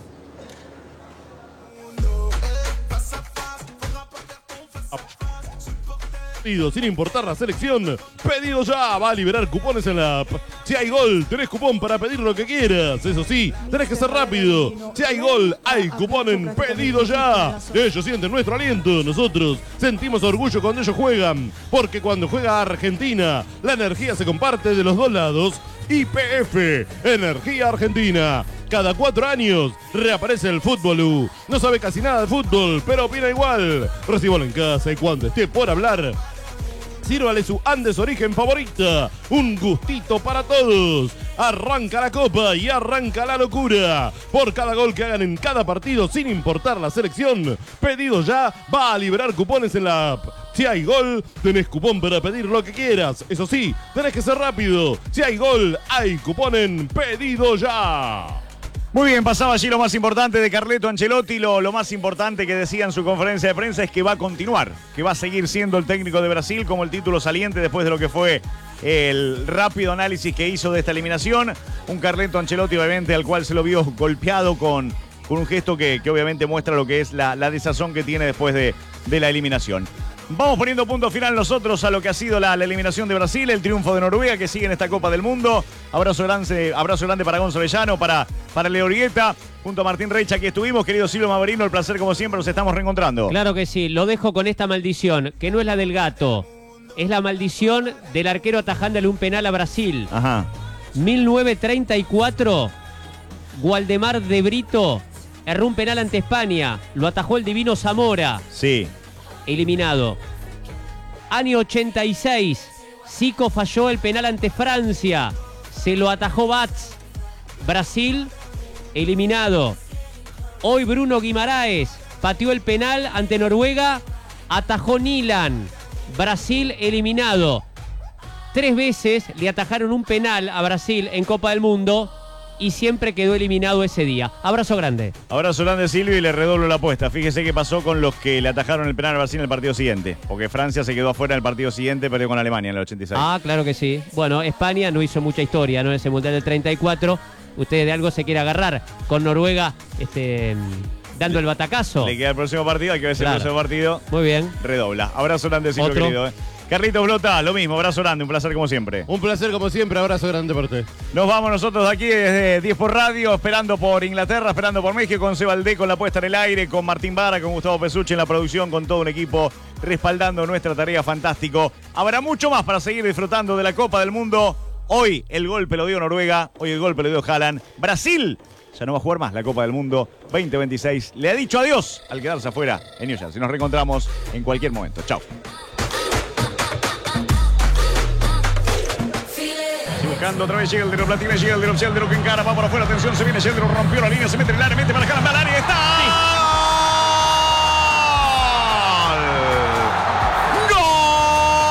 Sin importar la selección, pedido ya, va a liberar cupones en la app. Si hay gol, tenés cupón para pedir lo que quieras. Eso sí, tenés que ser rápido. Si hay gol, hay cupón en pedido ya. Ellos sienten nuestro aliento, nosotros sentimos orgullo cuando ellos juegan. Porque cuando juega Argentina, la energía se comparte de los dos lados. Y P F, Energía Argentina. Cada cuatro años reaparece el fútbol. No sabe casi nada de fútbol, pero opina igual. Recíbalo en casa y cuando esté por hablar, sírvale su Andes Origen favorita. Un gustito para todos. Arranca la copa y arranca la locura. Por cada gol que hagan en cada partido, sin importar la selección, Pedido Ya va a liberar cupones en la app. Si hay gol, tenés cupón para pedir lo que quieras. Eso sí, tenés que ser rápido. Si hay gol, hay cupón en Pedido Ya. Muy bien, pasaba allí lo más importante de Carleto Ancelotti. Lo, lo más importante que decía en su conferencia de prensa es que va a continuar, que va a seguir siendo el técnico de Brasil como el título saliente después de lo que fue el rápido análisis que hizo de esta eliminación. Un Carleto Ancelotti, obviamente, al cual se lo vio golpeado con, con un gesto que, que obviamente muestra lo que es la, la desazón que tiene después de, de la eliminación. Vamos poniendo punto final nosotros a lo que ha sido la, la eliminación de Brasil, el triunfo de Noruega que sigue en esta Copa del Mundo. Abrazo grande, abrazo grande para Gonzalo Vellano, para, para Leo Orgueta, junto a Martín Reich. Aquí estuvimos, querido Silvio Maverino, el placer como siempre, nos estamos reencontrando. Claro que sí, lo dejo con esta maldición, que no es la del gato, es la maldición del arquero atajándole un penal a Brasil. Ajá. mil novecientos treinta y cuatro, Waldemar de Brito erró un penal ante España, lo atajó el divino Zamora. Sí. Eliminado. Año ochenta y seis, Zico falló el penal ante Francia, se lo atajó Bats. Brasil, eliminado. Hoy Bruno Guimaraes pateó el penal ante Noruega, atajó Nilan. Brasil, eliminado. Tres veces le atajaron un penal a Brasil en Copa del Mundo y siempre quedó eliminado ese día. Abrazo grande. Abrazo grande, Silvio, y le redoblo la apuesta. Fíjese qué pasó con los que le atajaron el penal a Brasil en el partido siguiente. Porque Francia se quedó afuera en el partido siguiente, perdió con Alemania en el ochenta y seis. Ah, claro que sí. Bueno, España no hizo mucha historia, ¿no? En ese Mundial del treinta y cuatro. Usted de algo se quiere agarrar con Noruega, este, dando el batacazo. Le queda el próximo partido, hay que ver si el próximo partido. Muy bien. Redobla. Abrazo grande, Silvio, Otro. querido. ¿eh? Carlitos Blota, lo mismo, abrazo grande, un placer como siempre. Un placer como siempre, abrazo grande para usted. Nos vamos nosotros de aquí desde diez por Radio, esperando por Inglaterra, esperando por México, con Seba Aldé, con la puesta en el aire, con Martín Vara, con Gustavo Pesucci en la producción, con todo un equipo respaldando nuestra tarea, fantástico. Habrá mucho más para seguir disfrutando de la Copa del Mundo. Hoy el golpe lo dio Noruega, hoy el golpe lo dio Haaland. Brasil ya no va a jugar más la Copa del Mundo veinte veintiséis. Le ha dicho adiós al quedarse afuera en New Jersey. Nos reencontramos en cualquier momento. Chao. Buscando otra vez Sheldon, Platini, Sheldon, Sheldon que encara, va por afuera, atención, se viene Sheldon, rompió la línea, se mete en el área, mete para Haaland, al área, está.